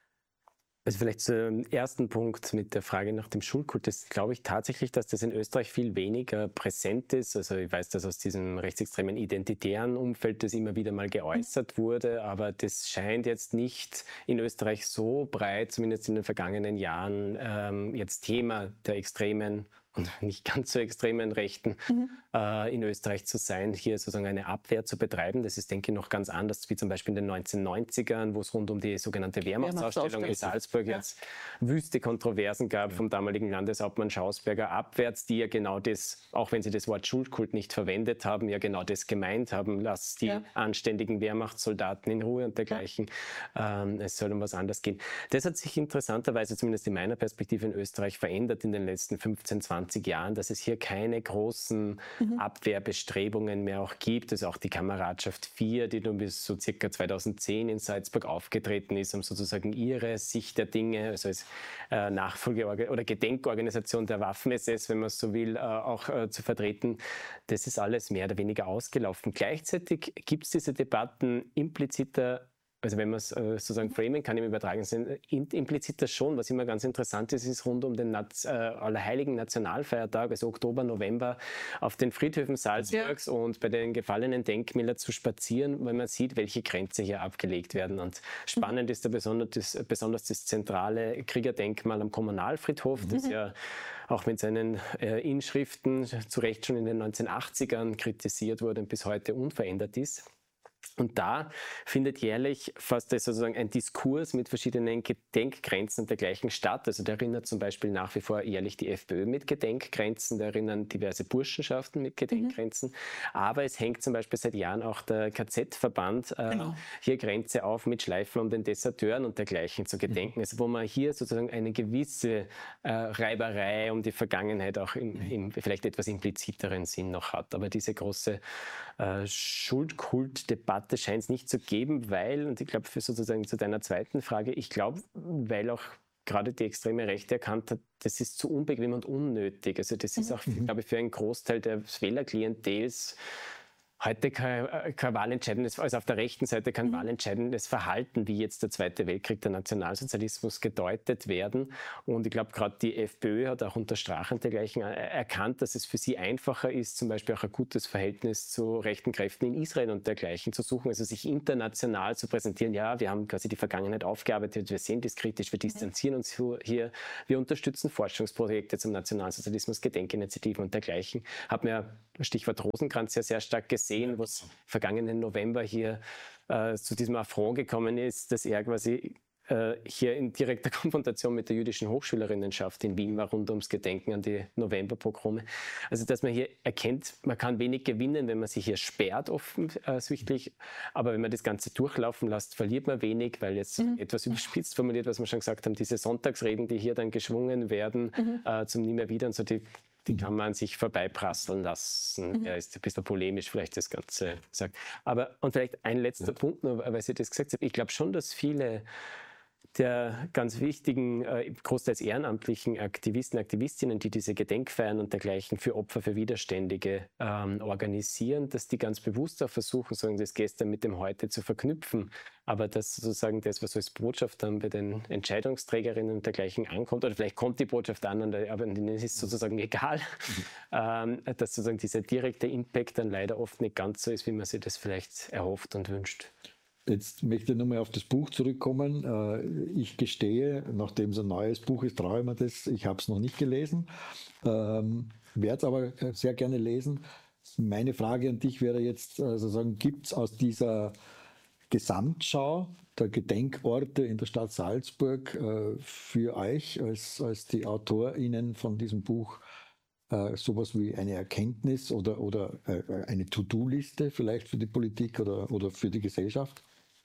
Also vielleicht zum ersten Punkt mit der Frage nach dem Schuldkult. Das glaube ich tatsächlich, dass das in Österreich viel weniger präsent ist. Also ich weiß, dass aus diesem rechtsextremen identitären Umfeld das immer wieder mal geäußert wurde, aber das scheint jetzt nicht in Österreich so breit, zumindest in den vergangenen Jahren, ähm, jetzt Thema der extremen und nicht ganz so extremen Rechten mhm. äh, in Österreich zu sein, hier sozusagen eine Abwehr zu betreiben. Das ist, denke ich, noch ganz anders, wie zum Beispiel in den neunzehnhundertneunzigern, wo es rund um die sogenannte Wehrmachtsausstellung in Salzburg ja. jetzt wüste Kontroversen gab ja. vom damaligen Landeshauptmann Schausberger abwärts, die ja genau das, auch wenn sie das Wort Schuldkult nicht verwendet haben, ja genau das gemeint haben, lass die ja. anständigen Wehrmachtssoldaten in Ruhe und dergleichen. Ja. Ähm, es soll um was anderes gehen. Das hat sich interessanterweise, zumindest in meiner Perspektive in Österreich, verändert in den letzten fünfzehn, zwanzig zwanzig Jahren, dass es hier keine großen mhm. Abwehrbestrebungen mehr auch gibt. Also auch die Kameradschaft vier, die nun bis so circa zweitausendzehn in Salzburg aufgetreten ist, um sozusagen ihre Sicht der Dinge, also als äh, Nachfolge- oder Gedenkorganisation der Waffen-S S, wenn man es so will, äh, auch äh, zu vertreten. Das ist alles mehr oder weniger ausgelaufen. Gleichzeitig gibt es diese Debatten impliziter. Also wenn man es äh, sozusagen framen kann im übertragenen Sinne, implizit das schon, was immer ganz interessant ist, ist rund um den Naz- äh, Allerheiligen Nationalfeiertag, also Oktober, November, auf den Friedhöfen Salzburgs ja. und bei den gefallenen Denkmälern zu spazieren, weil man sieht, welche Grenzen hier abgelegt werden. Und spannend mhm. ist da besonders das, besonders das zentrale Kriegerdenkmal am Kommunalfriedhof, mhm. das ja auch mit seinen äh, Inschriften zu Recht schon in den neunzehnhundertachtzigern kritisiert wurde und bis heute unverändert ist. Und da findet jährlich fast sozusagen ein Diskurs mit verschiedenen Gedenkgrenzen und dergleichen statt. Also da erinnert zum Beispiel nach wie vor jährlich die FPÖ mit Gedenkgrenzen, da erinnern diverse Burschenschaften mit Gedenkgrenzen. Mhm. Aber es hängt zum Beispiel seit Jahren auch der K Z-Verband äh, genau. hier Grenze auf mit Schleifen um den Deserteuren und dergleichen zu gedenken. Mhm. Also wo man hier sozusagen eine gewisse äh, Reiberei um die Vergangenheit auch im, im vielleicht etwas impliziteren Sinn noch hat. Aber diese große äh, Schuldkult-Debatte scheint es nicht zu geben, weil, und ich glaube, für sozusagen zu deiner zweiten Frage, ich glaube, weil auch gerade die extreme Rechte erkannt hat, das ist zu unbequem und unnötig. Also das ist auch, mhm. glaube ich, für einen Großteil des Wählerklientels heute kein, kein wahlentscheidendes, also auf der rechten Seite kein mhm. wahlentscheidendes Verhalten, wie jetzt der Zweite Weltkrieg, der Nationalsozialismus gedeutet werden. Und ich glaube, gerade die FPÖ hat auch unter Strache und dergleichen erkannt, dass es für sie einfacher ist, zum Beispiel auch ein gutes Verhältnis zu rechten Kräften in Israel und dergleichen zu suchen, also sich international zu präsentieren. Ja, wir haben quasi die Vergangenheit aufgearbeitet, wir sehen das kritisch, wir distanzieren uns hier, wir unterstützen Forschungsprojekte zum Nationalsozialismus, Gedenkinitiativen und dergleichen. Hat mir Stichwort Rosenkranz ja sehr stark gesehen, wo es vergangenen November hier äh, zu diesem Affront gekommen ist, dass er quasi äh, hier in direkter Konfrontation mit der jüdischen Hochschülerinnenschaft in Wien war, rund ums Gedenken an die Novemberpogrome. Also dass man hier erkennt, man kann wenig gewinnen, wenn man sich hier sperrt offensichtlich, aber wenn man das Ganze durchlaufen lässt, verliert man wenig, weil jetzt mhm. etwas überspitzt formuliert, was wir schon gesagt haben, diese Sonntagsreden, die hier dann geschwungen werden, mhm. äh, zum Nie mehr wieder und so, die Die kann man sich vorbeiprasseln lassen. Mhm. Er ist ein bisschen polemisch, vielleicht das Ganze sagt. Aber, und vielleicht ein letzter ja. Punkt noch, weil Sie das gesagt haben. Ich glaube schon, dass viele der ganz wichtigen, äh, großteils ehrenamtlichen Aktivisten, Aktivistinnen, die diese Gedenkfeiern und dergleichen für Opfer, für Widerständige ähm, organisieren, dass die ganz bewusst auch versuchen, sozusagen das Gestern mit dem Heute zu verknüpfen. Aber dass sozusagen das, was als Botschaft dann bei den Entscheidungsträgerinnen und dergleichen ankommt, oder vielleicht kommt die Botschaft an, aber denen ist sozusagen egal, mhm. ähm, dass sozusagen dieser direkte Impact dann leider oft nicht ganz so ist, wie man sich das vielleicht erhofft und wünscht. Jetzt möchte ich nochmal auf das Buch zurückkommen. Ich gestehe, nachdem es ein neues Buch ist, traue ich mir das. Ich habe es noch nicht gelesen, ähm, werde es aber sehr gerne lesen. Meine Frage an dich wäre jetzt, also gibt es aus dieser Gesamtschau der Gedenkorte in der Stadt Salzburg äh, für euch als, als die AutorInnen von diesem Buch äh, sowas wie eine Erkenntnis oder, oder äh, eine To-Do-Liste vielleicht für die Politik oder, oder für die Gesellschaft?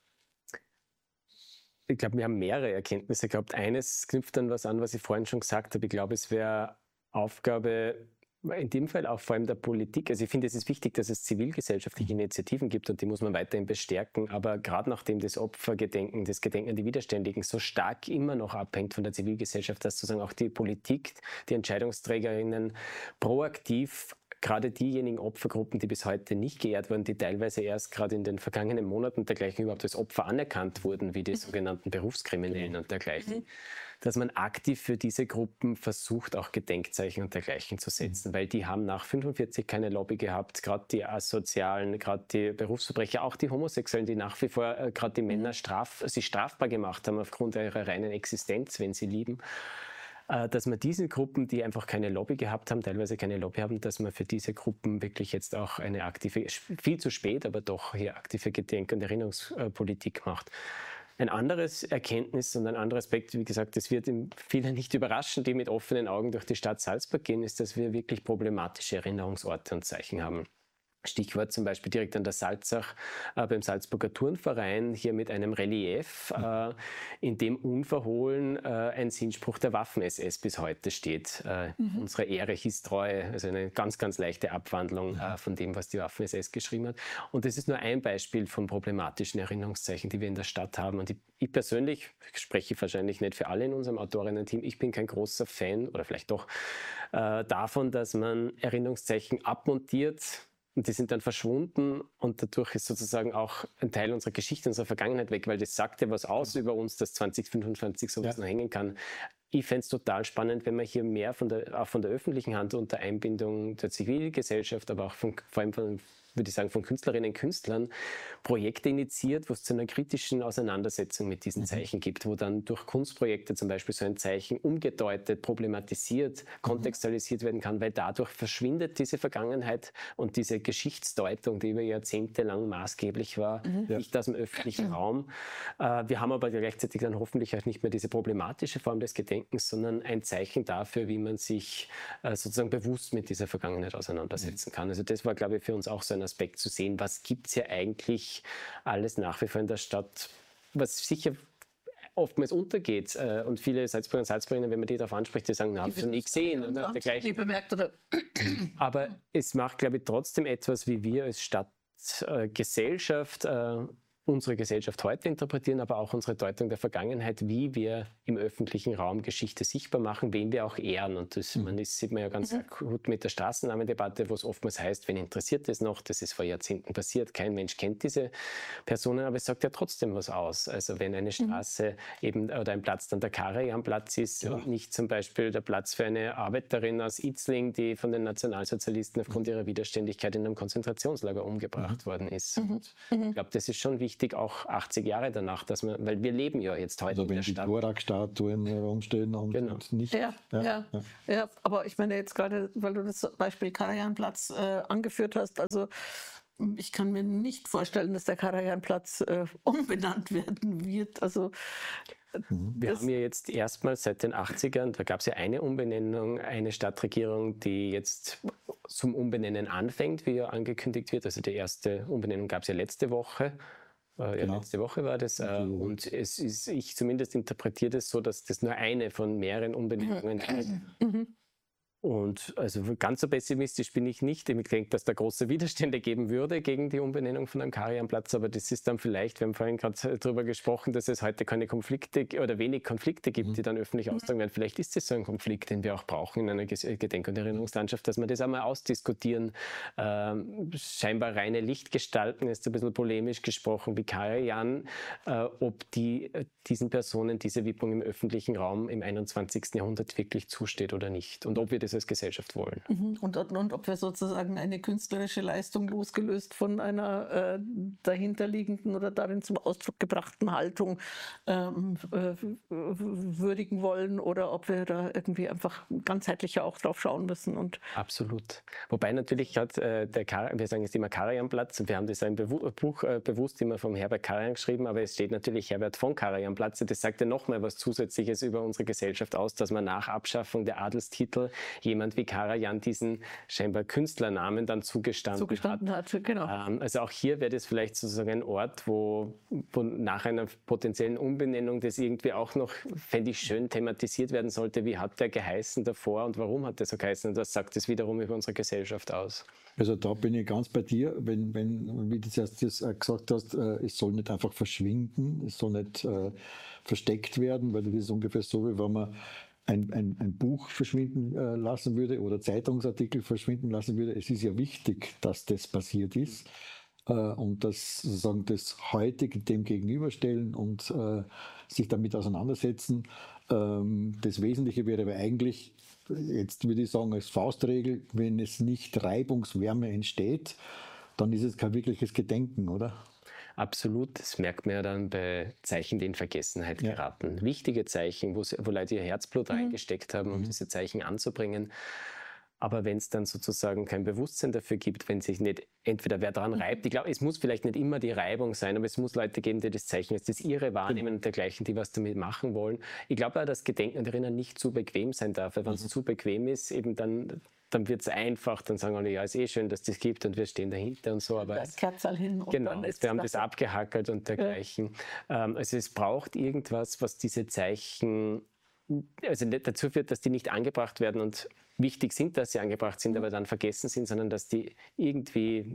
Ich glaube, wir haben mehrere Erkenntnisse gehabt. Eines knüpft dann was an, was ich vorhin schon gesagt habe. Ich glaube, es wäre Aufgabe in dem Fall auch vor allem der Politik. Also ich finde, es ist wichtig, dass es zivilgesellschaftliche Initiativen gibt und die muss man weiterhin bestärken. Aber gerade nachdem das Opfergedenken, das Gedenken an die Widerständigen so stark immer noch abhängt von der Zivilgesellschaft, dass sozusagen auch die Politik, die Entscheidungsträgerinnen proaktiv gerade diejenigen Opfergruppen, die bis heute nicht geehrt wurden, die teilweise erst gerade in den vergangenen Monaten dergleichen überhaupt als Opfer anerkannt wurden, wie die sogenannten Berufskriminellen und dergleichen, dass man aktiv für diese Gruppen versucht, auch Gedenkzeichen und dergleichen zu setzen, weil die haben nach fünfundvierzig keine Lobby gehabt, gerade die Asozialen, gerade die Berufsverbrecher, auch die Homosexuellen, die nach wie vor äh, gerade die Männer straf, sie strafbar gemacht haben aufgrund ihrer reinen Existenz, wenn sie lieben. Dass man diese Gruppen, die einfach keine Lobby gehabt haben, teilweise keine Lobby haben, dass man für diese Gruppen wirklich jetzt auch eine aktive, viel zu spät, aber doch hier aktive Gedenk- und Erinnerungspolitik macht. Ein anderes Erkenntnis und ein anderer Aspekt, wie gesagt, das wird viele nicht überraschen, die mit offenen Augen durch die Stadt Salzburg gehen, ist, dass wir wirklich problematische Erinnerungsorte und Zeichen haben. Stichwort zum Beispiel direkt an der Salzach äh, beim Salzburger Turnverein, hier mit einem Relief, äh, in dem unverhohlen äh, ein Sinnspruch der Waffen-S S bis heute steht. Äh, mhm. Unsere Ehre hieß Treue, also eine ganz, ganz leichte Abwandlung äh, von dem, was die Waffen-S S geschrieben hat. Und das ist nur ein Beispiel von problematischen Erinnerungszeichen, die wir in der Stadt haben. Und ich, ich persönlich, ich spreche wahrscheinlich nicht für alle in unserem Autorinnen-Team, ich bin kein großer Fan, oder vielleicht doch, äh, davon, dass man Erinnerungszeichen abmontiert, und die sind dann verschwunden und dadurch ist sozusagen auch ein Teil unserer Geschichte, unserer Vergangenheit weg, weil das sagt ja was aus über uns, dass zwanzig fünfundzwanzig sowas ja. noch hängen kann. Ich fände es total spannend, wenn man hier mehr von der, auch von der öffentlichen Hand unter Einbindung der Zivilgesellschaft, aber auch von, vor allem von, würde ich sagen, von Künstlerinnen und Künstlern Projekte initiiert, wo es zu einer kritischen Auseinandersetzung mit diesen Zeichen gibt, wo dann durch Kunstprojekte zum Beispiel so ein Zeichen umgedeutet, problematisiert, kontextualisiert werden kann, weil dadurch verschwindet diese Vergangenheit und diese Geschichtsdeutung, die über Jahrzehnte lang maßgeblich war, mhm. nicht aus dem öffentlichen Raum. Äh, wir haben aber gleichzeitig dann hoffentlich auch nicht mehr diese problematische Form des Gedenkens, sondern ein Zeichen dafür, wie man sich äh, sozusagen bewusst mit dieser Vergangenheit auseinandersetzen kann. Also das war, glaube ich, für uns auch so ein Aspekt zu sehen, was gibt es hier eigentlich alles nach wie vor in der Stadt, was sicher oftmals untergeht. Und viele Salzburger und Salzburgerinnen, wenn man die darauf anspricht, die sagen, na, haben sie nie gesehen. Oder dergleichen. Bemerkt, oder? Aber es macht, glaube ich, trotzdem etwas, wie wir als Stadtgesellschaft äh, unsere Gesellschaft heute interpretieren, aber auch unsere Deutung der Vergangenheit, wie wir im öffentlichen Raum Geschichte sichtbar machen, wen wir auch ehren. Und das mhm. man ist, sieht man ja ganz mhm. gut mit der Straßennamendebatte, wo es oftmals heißt, wen interessiert das noch? Das ist vor Jahrzehnten passiert, kein Mensch kennt diese Personen, aber es sagt ja trotzdem was aus. Also wenn eine Straße mhm. eben oder ein Platz dann der Karajanplatz ist ja. und nicht zum Beispiel der Platz für eine Arbeiterin aus Itzling, die von den Nationalsozialisten aufgrund ihrer Widerständigkeit in einem Konzentrationslager umgebracht mhm. worden ist. Mhm. Ich glaube, das ist schon wichtig, auch achtzig Jahre danach, dass man, weil wir leben ja jetzt heute also in der Stadt. Stadt. Wenn die Thorak-Statuen herumstehen und, genau. und nicht. Ja, ja, ja. Ja. ja, aber ich meine jetzt gerade, weil du das Beispiel Karajanplatz äh, angeführt hast, also ich kann mir nicht vorstellen, dass der Karajanplatz äh, umbenannt werden wird. Also wir haben ja jetzt erstmals seit den achtzigern, da gab es ja eine Umbenennung, eine Stadtregierung, die jetzt zum Umbenennen anfängt, wie ja angekündigt wird. Also die erste Umbenennung gab es ja letzte Woche. Äh, genau. ja, letzte Woche war das. Äh, und es ist, ich zumindest interpretiere das so, dass das nur eine von mehreren Umbenennungen ist. Mhm. Und also ganz so pessimistisch bin ich nicht. Ich denke, dass da große Widerstände geben würde gegen die Umbenennung von einem Karajanplatz, aber das ist dann vielleicht, wir haben vorhin gerade darüber gesprochen, dass es heute keine Konflikte oder wenig Konflikte gibt, die dann öffentlich austragen werden. Vielleicht ist das so ein Konflikt, den wir auch brauchen in einer Gedenk- und Erinnerungslandschaft, dass wir das einmal ausdiskutieren. Ähm, scheinbar reine Lichtgestalten ist ein bisschen polemisch gesprochen, wie Karajan, äh, ob die, diesen Personen diese Widmung im öffentlichen Raum im einundzwanzigsten Jahrhundert wirklich zusteht oder nicht. Und ob wir das als Gesellschaft wollen. Und, und, und ob wir sozusagen eine künstlerische Leistung losgelöst von einer äh, dahinterliegenden oder darin zum Ausdruck gebrachten Haltung ähm, äh, würdigen wollen oder ob wir da irgendwie einfach ganzheitlicher auch drauf schauen müssen. Und absolut. Wobei natürlich hat äh, der Kar wir sagen jetzt immer Karajanplatz, wir haben das ein Bewu Buch äh, bewusst immer vom Herbert Karajan geschrieben, aber es steht natürlich Herbert von Karajanplatz. Das sagt ja nochmal was Zusätzliches über unsere Gesellschaft aus, dass man nach Abschaffung der Adelstitel jemand wie Karajan diesen scheinbar Künstlernamen dann zugestanden, zugestanden hat. hat genau. Ähm, also auch hier wäre das vielleicht sozusagen ein Ort, wo, wo nach einer potenziellen Umbenennung das irgendwie auch noch, fände ich schön, thematisiert werden sollte. Wie hat der geheißen davor und warum hat der so geheißen? Und das sagt es wiederum über unsere Gesellschaft aus. Also da bin ich ganz bei dir, wenn, wenn wie du das gesagt hast, es soll nicht einfach verschwinden, es soll nicht äh, versteckt werden, weil das ist ungefähr so, wie wenn man Ein, ein, ein Buch verschwinden äh, lassen würde oder Zeitungsartikel verschwinden lassen würde. Es ist ja wichtig, dass das passiert ist äh, und dass sozusagen das Heutige dem gegenüberstellen und äh, sich damit auseinandersetzen. Ähm, das Wesentliche wäre aber eigentlich, jetzt würde ich sagen, als Faustregel, wenn es nicht Reibungswärme entsteht, dann ist es kein wirkliches Gedenken, oder? Absolut, das merkt man ja dann bei Zeichen, die in Vergessenheit ja. geraten. Wichtige Zeichen, wo, wo Leute ihr Herzblut mhm. reingesteckt haben, um mhm. diese Zeichen anzubringen. Aber wenn es dann sozusagen kein Bewusstsein dafür gibt, wenn sich nicht entweder wer daran reibt, ich glaube, es muss vielleicht nicht immer die Reibung sein, aber es muss Leute geben, die das zeichnen, es ist ihre Wahrnehmung und dergleichen, die was damit machen wollen. Ich glaube auch, dass Gedenken und Erinnern nicht zu bequem sein darf, weil wenn es mhm. zu bequem ist, eben dann, dann wird es einfach, dann sagen alle, ja, ist eh schön, dass das gibt und wir stehen dahinter und so. Aber das Kerzal hin und genau, dann ist wir haben das abgehackelt und dergleichen. Ja. Ähm, also es braucht irgendwas, was diese Zeichen, also dazu führt, dass die nicht angebracht werden und wichtig sind, dass sie angebracht sind, aber dann vergessen sind, sondern dass die irgendwie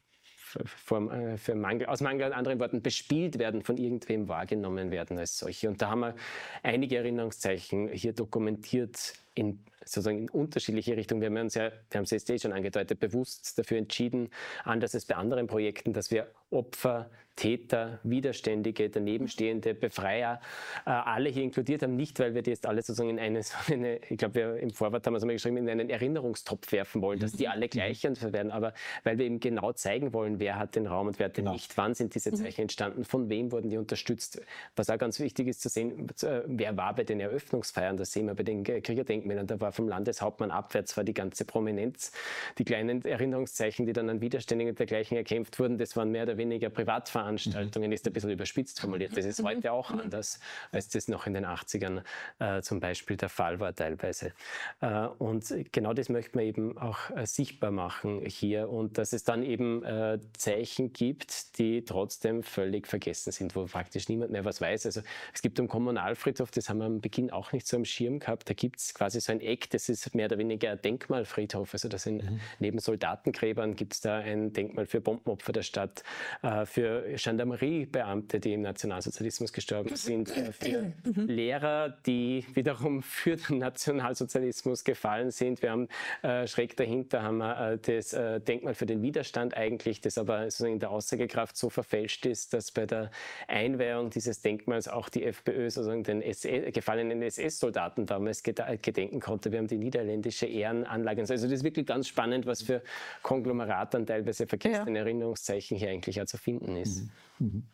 für, für Mangel, aus Mangel an anderen Worten bespielt werden, von irgendwem wahrgenommen werden als solche. Und da haben wir einige Erinnerungszeichen hier dokumentiert in, sozusagen in unterschiedliche Richtungen. Wir haben uns ja, wir haben es jetzt eh schon angedeutet, bewusst dafür entschieden, anders als bei anderen Projekten, dass wir Opfer, Täter, Widerständige, Danebenstehende, Befreier, äh, alle hier inkludiert haben, nicht weil wir die jetzt alle sozusagen in eine, so eine ich glaube, wir im Vorwort haben wir es mal geschrieben, in einen Erinnerungstopf werfen wollen, dass die alle gleich werden, aber weil wir eben genau zeigen wollen, wer hat den Raum und wer hat den genau. nicht, wann sind diese Zeichen entstanden, von wem wurden die unterstützt. Was auch ganz wichtig ist zu sehen, wer war bei den Eröffnungsfeiern, das sehen wir bei den Kriegerdenkmälern, da war vom Landeshauptmann abwärts war die ganze Prominenz, die kleinen Erinnerungszeichen, die dann an Widerständigen und dergleichen erkämpft wurden, das waren mehr oder weniger Privatveranstaltungen, ist ein bisschen überspitzt formuliert. Das ist heute auch anders, als das noch in den achtzigern äh, zum Beispiel der Fall war teilweise. Äh, und genau das möchte man eben auch äh, sichtbar machen hier und dass es dann eben äh, Zeichen gibt, die trotzdem völlig vergessen sind, wo praktisch niemand mehr was weiß. Also es gibt am Kommunalfriedhof, das haben wir am Beginn auch nicht so am Schirm gehabt, da gibt es quasi so ein Eck, das ist mehr oder weniger ein Denkmalfriedhof. Also das sind mhm. neben Soldatengräbern gibt es da ein Denkmal für Bombenopfer der Stadt, äh, für Gendarmeriebeamte, die im Nationalsozialismus gestorben sind, äh, für mhm. Lehrer, die wiederum für den Nationalsozialismus gefallen sind. Wir haben äh, schräg dahinter haben wir äh, das äh, Denkmal für den Widerstand eigentlich, das aber in der Aussagekraft so verfälscht ist, dass bei der Einweihung dieses Denkmals auch die FPÖ sozusagen den S S, gefallenen S S-Soldaten damals gedenken konnte. Wir haben die niederländische Ehrenanlage. Also das ist wirklich ganz spannend, was für Konglomerat dann teilweise vergessene ja. Erinnerungszeichen hier eigentlich auch zu finden ist. Mhm. Mhm.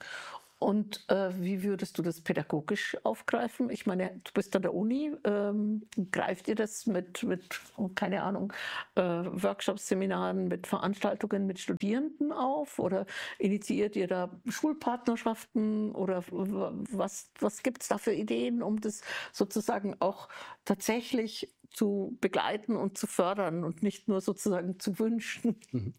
Und äh, wie würdest du das pädagogisch aufgreifen? Ich meine, du bist an der Uni. Ähm, greift ihr das mit, mit keine Ahnung, äh, Workshops, Seminaren, mit Veranstaltungen mit Studierenden auf? Oder initiiert ihr da Schulpartnerschaften? Oder was, was gibt es da für Ideen, um das sozusagen auch tatsächlich zu begleiten und zu fördern und nicht nur sozusagen zu wünschen? Mhm.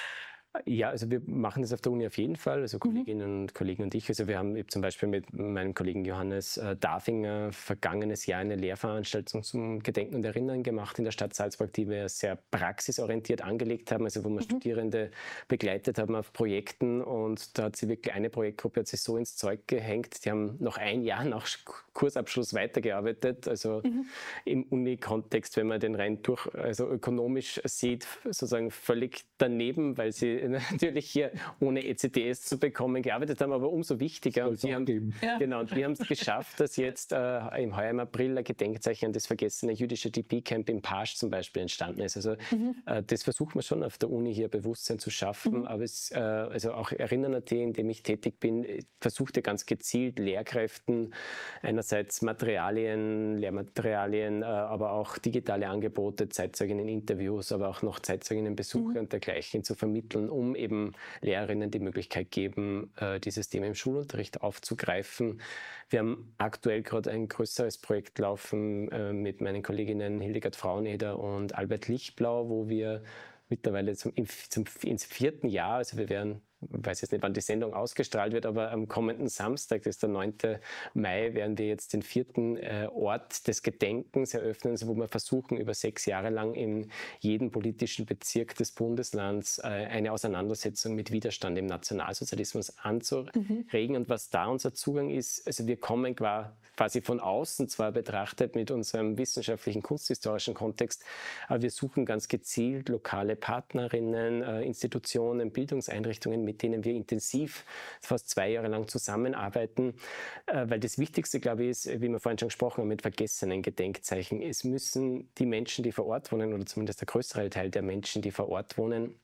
Ja, also wir machen das auf der Uni auf jeden Fall, also Kolleginnen mhm. und Kollegen und ich. Also wir haben zum Beispiel mit meinem Kollegen Johannes äh, Dafinger vergangenes Jahr eine Lehrveranstaltung zum Gedenken und Erinnern gemacht in der Stadt Salzburg, die wir sehr praxisorientiert angelegt haben, also wo wir mhm. Studierende begleitet haben auf Projekten und da hat sie wirklich eine Projektgruppe hat sich so ins Zeug gehängt, die haben noch ein Jahr nach Kursabschluss weitergearbeitet, also mhm. im Uni-Kontext, wenn man den rein durch, also ökonomisch sieht, sozusagen völlig daneben, weil sie natürlich hier ohne E C T S zu bekommen gearbeitet haben, aber umso wichtiger. Und sie haben, ja. genau, und wir haben es geschafft, dass jetzt äh, im heuer im April ein Gedenkzeichen an das vergessene jüdische D P-Camp im Pasch zum Beispiel entstanden ist. Also mhm. äh, das versucht man schon auf der Uni hier Bewusstsein zu schaffen, mhm. aber es, äh, also auch Erinnern Punkt at, in dem ich tätig bin, versucht ja ganz gezielt Lehrkräften einerseits Materialien, Lehrmaterialien, äh, aber auch digitale Angebote, Zeitzeuginnen-Interviews, aber auch noch Zeitzeuginnenbesuche mhm. und dergleichen zu vermitteln, um eben Lehrerinnen die Möglichkeit geben, äh, dieses Thema im Schulunterricht aufzugreifen. Wir haben aktuell gerade ein größeres Projekt laufen äh, mit meinen Kolleginnen Hildegard Fraueneder und Albert Lichtblau, wo wir mittlerweile zum, zum, ins vierten Jahr, also wir werden, ich weiß jetzt nicht, wann die Sendung ausgestrahlt wird, aber am kommenden Samstag, das ist der neunte Mai, werden wir jetzt den vierten äh, Ort des Gedenkens eröffnen, also wo wir versuchen, über sechs Jahre lang in jedem politischen Bezirk des Bundeslands äh, eine Auseinandersetzung mit Widerstand im Nationalsozialismus anzuregen. Mhm. Und was da unser Zugang ist, also wir kommen quasi von außen zwar betrachtet mit unserem wissenschaftlichen, kunsthistorischen Kontext, aber wir suchen ganz gezielt lokale Partnerinnen, äh, Institutionen, Bildungseinrichtungen, mit denen wir intensiv fast zwei Jahre lang zusammenarbeiten, äh, weil das Wichtigste, glaube ich, ist, wie wir vorhin schon gesprochen haben, mit vergessenen Gedenkzeichen. Es müssen die Menschen, die vor Ort wohnen, oder zumindest der größere Teil der Menschen, die vor Ort wohnen,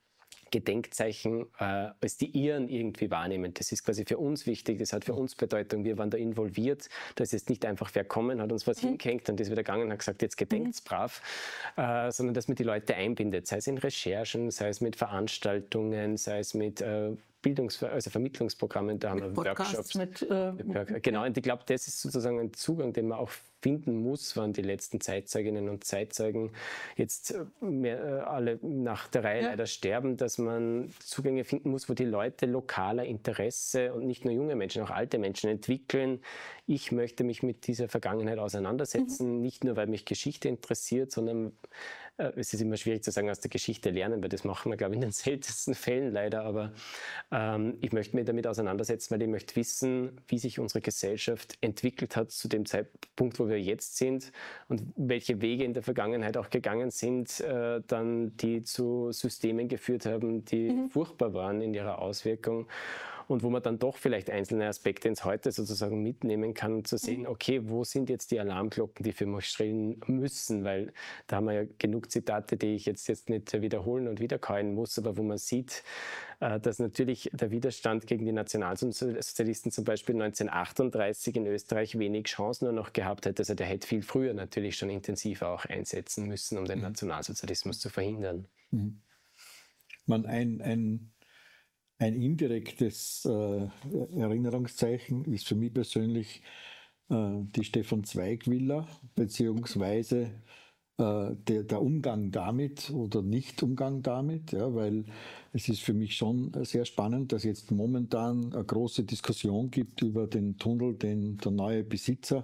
Gedenkzeichen äh, als die ihren irgendwie wahrnehmen. Das ist quasi für uns wichtig, das hat für uns Bedeutung, wir waren da involviert, da ist jetzt nicht einfach wer kommen, hat uns was mhm. hingehängt und ist wieder gegangen und hat gesagt, jetzt gedenkt's brav, äh, sondern dass man die Leute einbindet, sei es in Recherchen, sei es mit Veranstaltungen, sei es mit äh, Bildungs-, also Vermittlungsprogrammen, da haben wir Workshops. Mit, äh, genau, und ich glaube, das ist sozusagen ein Zugang, den man auch finden muss, wann die letzten Zeitzeuginnen und Zeitzeugen jetzt mehr, äh, alle nach der Reihe ja. leider sterben, dass man Zugänge finden muss, wo die Leute lokaler Interesse und nicht nur junge Menschen, auch alte Menschen entwickeln. Ich möchte mich mit dieser Vergangenheit auseinandersetzen, mhm. nicht nur, weil mich Geschichte interessiert, sondern äh, es ist immer schwierig zu sagen, aus der Geschichte lernen, weil das machen wir, glaube ich, in den seltensten Fällen leider, aber ähm, ich möchte mich damit auseinandersetzen, weil ich möchte wissen, wie sich unsere Gesellschaft entwickelt hat zu dem Zeitpunkt, wo wir jetzt sind und welche Wege in der Vergangenheit auch gegangen sind, äh, dann die zu Systemen geführt haben, die mhm. furchtbar waren in ihrer Auswirkung. Und wo man dann doch vielleicht einzelne Aspekte ins Heute sozusagen mitnehmen kann, zu sehen, okay, wo sind jetzt die Alarmglocken, die für mich schrillen müssen, weil da haben wir ja genug Zitate, die ich jetzt, jetzt nicht wiederholen und wiederkäuen muss, aber wo man sieht, dass natürlich der Widerstand gegen die Nationalsozialisten zum Beispiel neunzehnhundertachtunddreißig in Österreich wenig Chancen nur noch gehabt hätte. Also der hätte viel früher natürlich schon intensiver auch einsetzen müssen, um den Nationalsozialismus zu verhindern. Mhm. Man ein, ein Ein indirektes äh, Erinnerungszeichen ist für mich persönlich äh, die Stefan Zweig-Villa, beziehungsweise äh, der, der Umgang damit oder Nicht-Umgang damit, ja, weil es ist für mich schon sehr spannend, dass jetzt momentan eine große Diskussion gibt über den Tunnel, den der neue Besitzer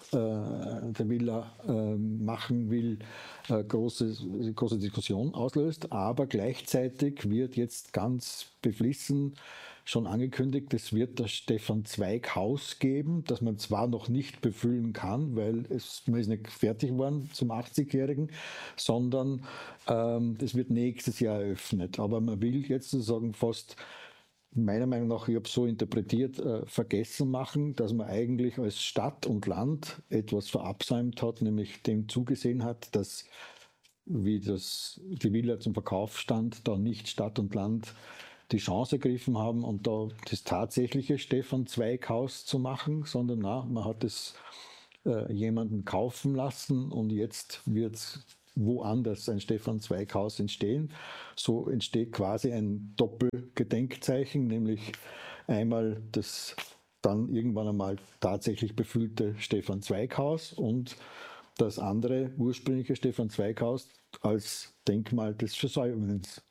der Villa äh, machen will, äh, große, große Diskussion auslöst, aber gleichzeitig wird jetzt ganz beflissen schon angekündigt, es wird das Stefan-Zweig-Haus geben, das man zwar noch nicht befüllen kann, weil es, man ist nicht fertig geworden zum achtzigjährigen, sondern ähm, das wird nächstes Jahr eröffnet. Aber man will jetzt sozusagen fast meiner Meinung nach, ich habe es so interpretiert, äh, vergessen machen, dass man eigentlich als Stadt und Land etwas verabsäumt hat, nämlich dem zugesehen hat, dass, wie das, die Villa zum Verkauf stand, da nicht Stadt und Land die Chance ergriffen haben und da das tatsächliche Stefan-Zweig-Haus zu machen, sondern na, man hat es äh, jemanden kaufen lassen und jetzt wird es woanders ein Stefan-Zweig-Haus entstehen. So entsteht quasi ein Doppelgedenkzeichen, nämlich einmal das dann irgendwann einmal tatsächlich befüllte Stefan-Zweig-Haus und das andere ursprüngliche Stefan-Zweig-Haus als Denkmal des Versäumens.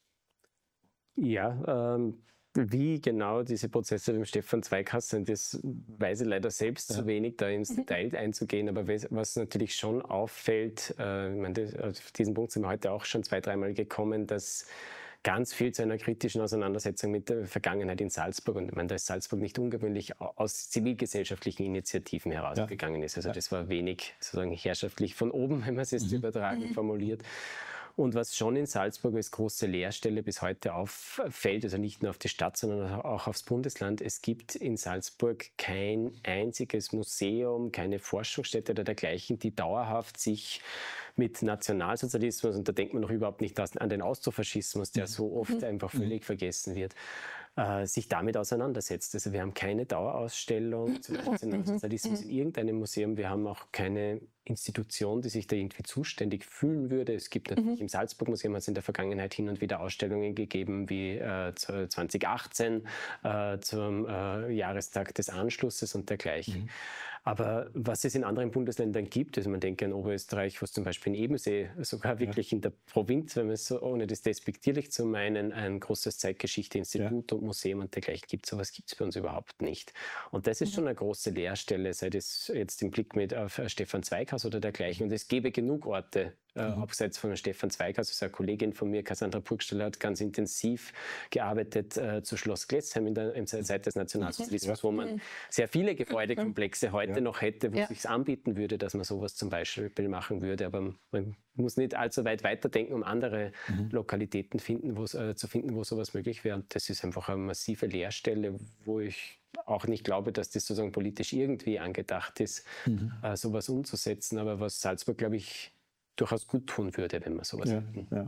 Ja, ähm, wie genau diese Prozesse beim Stefan-Zweig-Haus sind, das weiß ich leider selbst ja. zu wenig, da ins Detail einzugehen. Aber was natürlich schon auffällt, äh, ich meine, das, auf diesen Punkt sind wir heute auch schon zwei, dreimal gekommen, dass ganz viel zu einer kritischen Auseinandersetzung mit der Vergangenheit in Salzburg, und ich meine, da ist Salzburg nicht ungewöhnlich, aus zivilgesellschaftlichen Initiativen herausgegangen ja. ist. Also das war wenig sozusagen herrschaftlich von oben, wenn man es jetzt mhm. übertragen mhm. formuliert. Und was schon in Salzburg als große Leerstelle bis heute auffällt, also nicht nur auf die Stadt, sondern auch aufs Bundesland, es gibt in Salzburg kein einziges Museum, keine Forschungsstätte oder dergleichen, die dauerhaft sich mit Nationalsozialismus, und da denkt man noch überhaupt nicht an den Austrofaschismus, der so oft einfach völlig vergessen wird, äh, sich damit auseinandersetzt. Also wir haben keine Dauerausstellung zum Nationalsozialismus in irgendeinem Museum. Wir haben auch keine Institution, die sich da irgendwie zuständig fühlen würde. Es gibt natürlich mhm. im Salzburg-Museum hat es in der Vergangenheit hin und wieder Ausstellungen gegeben, wie äh, zwanzig achtzehn äh, zum äh, Jahrestag des Anschlusses und dergleichen. Mhm. Aber was es in anderen Bundesländern gibt, also man denke an Oberösterreich, wo es zum Beispiel in Ebensee sogar wirklich ja. in der Provinz, wenn man es so, ohne das despektierlich zu meinen, ein großes Zeitgeschichte-Institut ja. und Museum und dergleichen gibt, sowas gibt es bei uns überhaupt nicht. Und das ist mhm. schon eine große Leerstelle, sei das jetzt im Blick mit auf Stefan Zweig-Haus oder dergleichen. Und es gäbe genug Orte, Äh, mhm. abseits von Stefan Zweig-Haus, also eine Kollegin von mir, Cassandra Burgstaller, hat ganz intensiv gearbeitet äh, zu Schloss Glessheim in der, in der Zeit des Nationalsozialismus, wo man sehr viele Gebäudekomplexe heute ja. noch hätte, wo ja. es sich anbieten würde, dass man sowas zum Beispiel machen würde. Aber man muss nicht allzu weit weiterdenken, um andere mhm. Lokalitäten finden, äh, zu finden, wo sowas möglich wäre. Und das ist einfach eine massive Leerstelle, wo ich auch nicht glaube, dass das sozusagen politisch irgendwie angedacht ist, mhm. äh, sowas umzusetzen. Aber was Salzburg, glaube ich, durchaus gut tun würde, wenn man sowas ja, hätten. ja.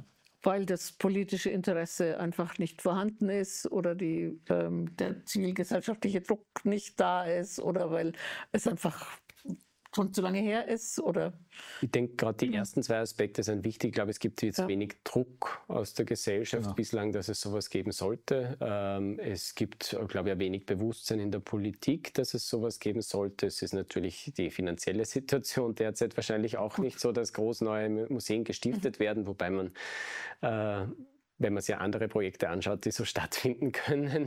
weil das politische Interesse einfach nicht vorhanden ist oder die, ähm, der zivilgesellschaftliche Druck nicht da ist oder weil es einfach schon zu lange her ist? Oder? Ich denke, gerade die ersten zwei Aspekte sind wichtig. Ich glaube, es gibt jetzt Ja. wenig Druck aus der Gesellschaft Ja. bislang, dass es sowas geben sollte. Ähm, es gibt, glaube ich, ein wenig Bewusstsein in der Politik, dass es sowas geben sollte. Es ist natürlich die finanzielle Situation derzeit wahrscheinlich auch nicht so, dass groß neue Museen gestiftet werden, wobei man äh, wenn man sich andere Projekte anschaut, die so stattfinden können,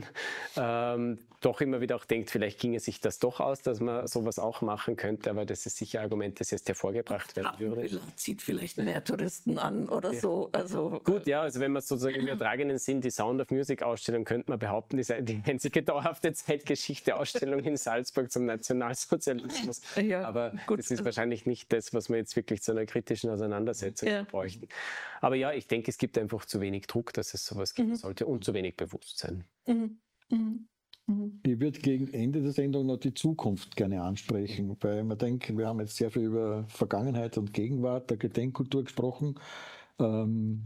ähm, doch immer wieder auch denkt, vielleicht ginge sich das doch aus, dass man sowas auch machen könnte, aber das ist sicher ein Argument, das jetzt hervorgebracht werden würde. Villa zieht vielleicht mehr Touristen an oder ja. so. Also, Gut, ja, also wenn man sozusagen im übertragenen Sinn die Sound of Music Ausstellung, könnte man behaupten, ist die einzige dauerhafte Zeitgeschichte-Ausstellung in Salzburg zum Nationalsozialismus. Ja, aber gut. das ist wahrscheinlich nicht das, was wir jetzt wirklich zu einer kritischen Auseinandersetzung Ja. bräuchten. Aber ja, ich denke, es gibt einfach zu wenig Druck, dass es sowas geben Mhm. sollte und zu wenig Bewusstsein. Mhm. Mhm. Mhm. Ich würde gegen Ende der Sendung noch die Zukunft gerne ansprechen, weil man denkt, wir haben jetzt sehr viel über Vergangenheit und Gegenwart der Gedenkkultur gesprochen. Ähm,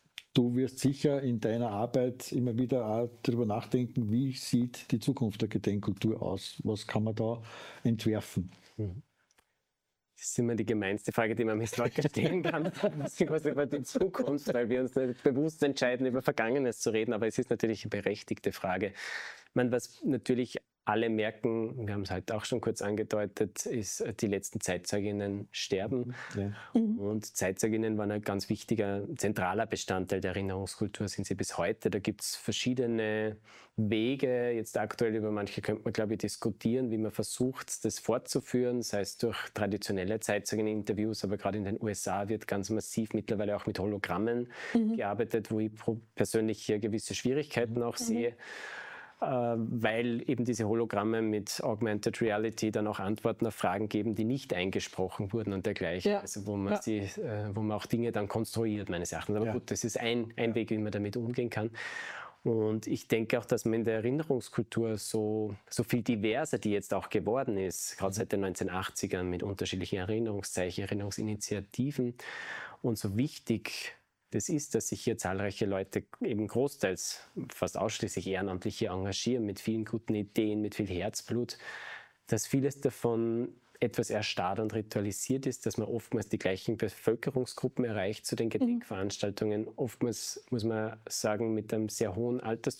du wirst sicher in deiner Arbeit immer wieder auch darüber nachdenken, wie sieht die Zukunft der Gedenkkultur aus? Was kann man da entwerfen? Mhm. Das ist immer die gemeinste Frage, die man mit Leuten stellen kann, was über die Zukunft, weil wir uns nicht bewusst entscheiden, über Vergangenes zu reden, aber es ist natürlich eine berechtigte Frage. Ich meine, was natürlich alle merken, wir haben es heute auch schon kurz angedeutet, ist, die letzten Zeitzeuginnen sterben. Ja. Mhm. Und Zeitzeuginnen waren ein ganz wichtiger, zentraler Bestandteil der Erinnerungskultur, sind sie bis heute. Da gibt es verschiedene Wege. Jetzt aktuell über manche könnte man, glaube ich, diskutieren, wie man versucht, das fortzuführen, sei es durch traditionelle Zeitzeugeninterviews, aber gerade in den U S A wird ganz massiv mittlerweile auch mit Hologrammen Mhm. gearbeitet, wo ich persönlich hier gewisse Schwierigkeiten auch Mhm. sehe. Weil eben diese Hologramme mit Augmented Reality dann auch Antworten auf Fragen geben, die nicht eingesprochen wurden und dergleichen. Ja. Also wo man, Ja. sie, äh, wo man auch Dinge dann konstruiert, meines Erachtens. Aber Ja. gut, das ist ein, ein Weg, wie man damit umgehen kann. Und ich denke auch, dass man in der Erinnerungskultur so, so viel diverser, die jetzt auch geworden ist, gerade seit den neunzehnhundertachtzigern mit unterschiedlichen Erinnerungszeichen, Erinnerungsinitiativen und so wichtig das ist, dass sich hier zahlreiche Leute eben großteils, fast ausschließlich ehrenamtlich hier engagieren, mit vielen guten Ideen, mit viel Herzblut, dass vieles davon etwas erstarrt und ritualisiert ist, dass man oftmals die gleichen Bevölkerungsgruppen erreicht zu den Gedenkveranstaltungen. Oftmals, muss man sagen, mit einem sehr hohen Altersdurchschnitt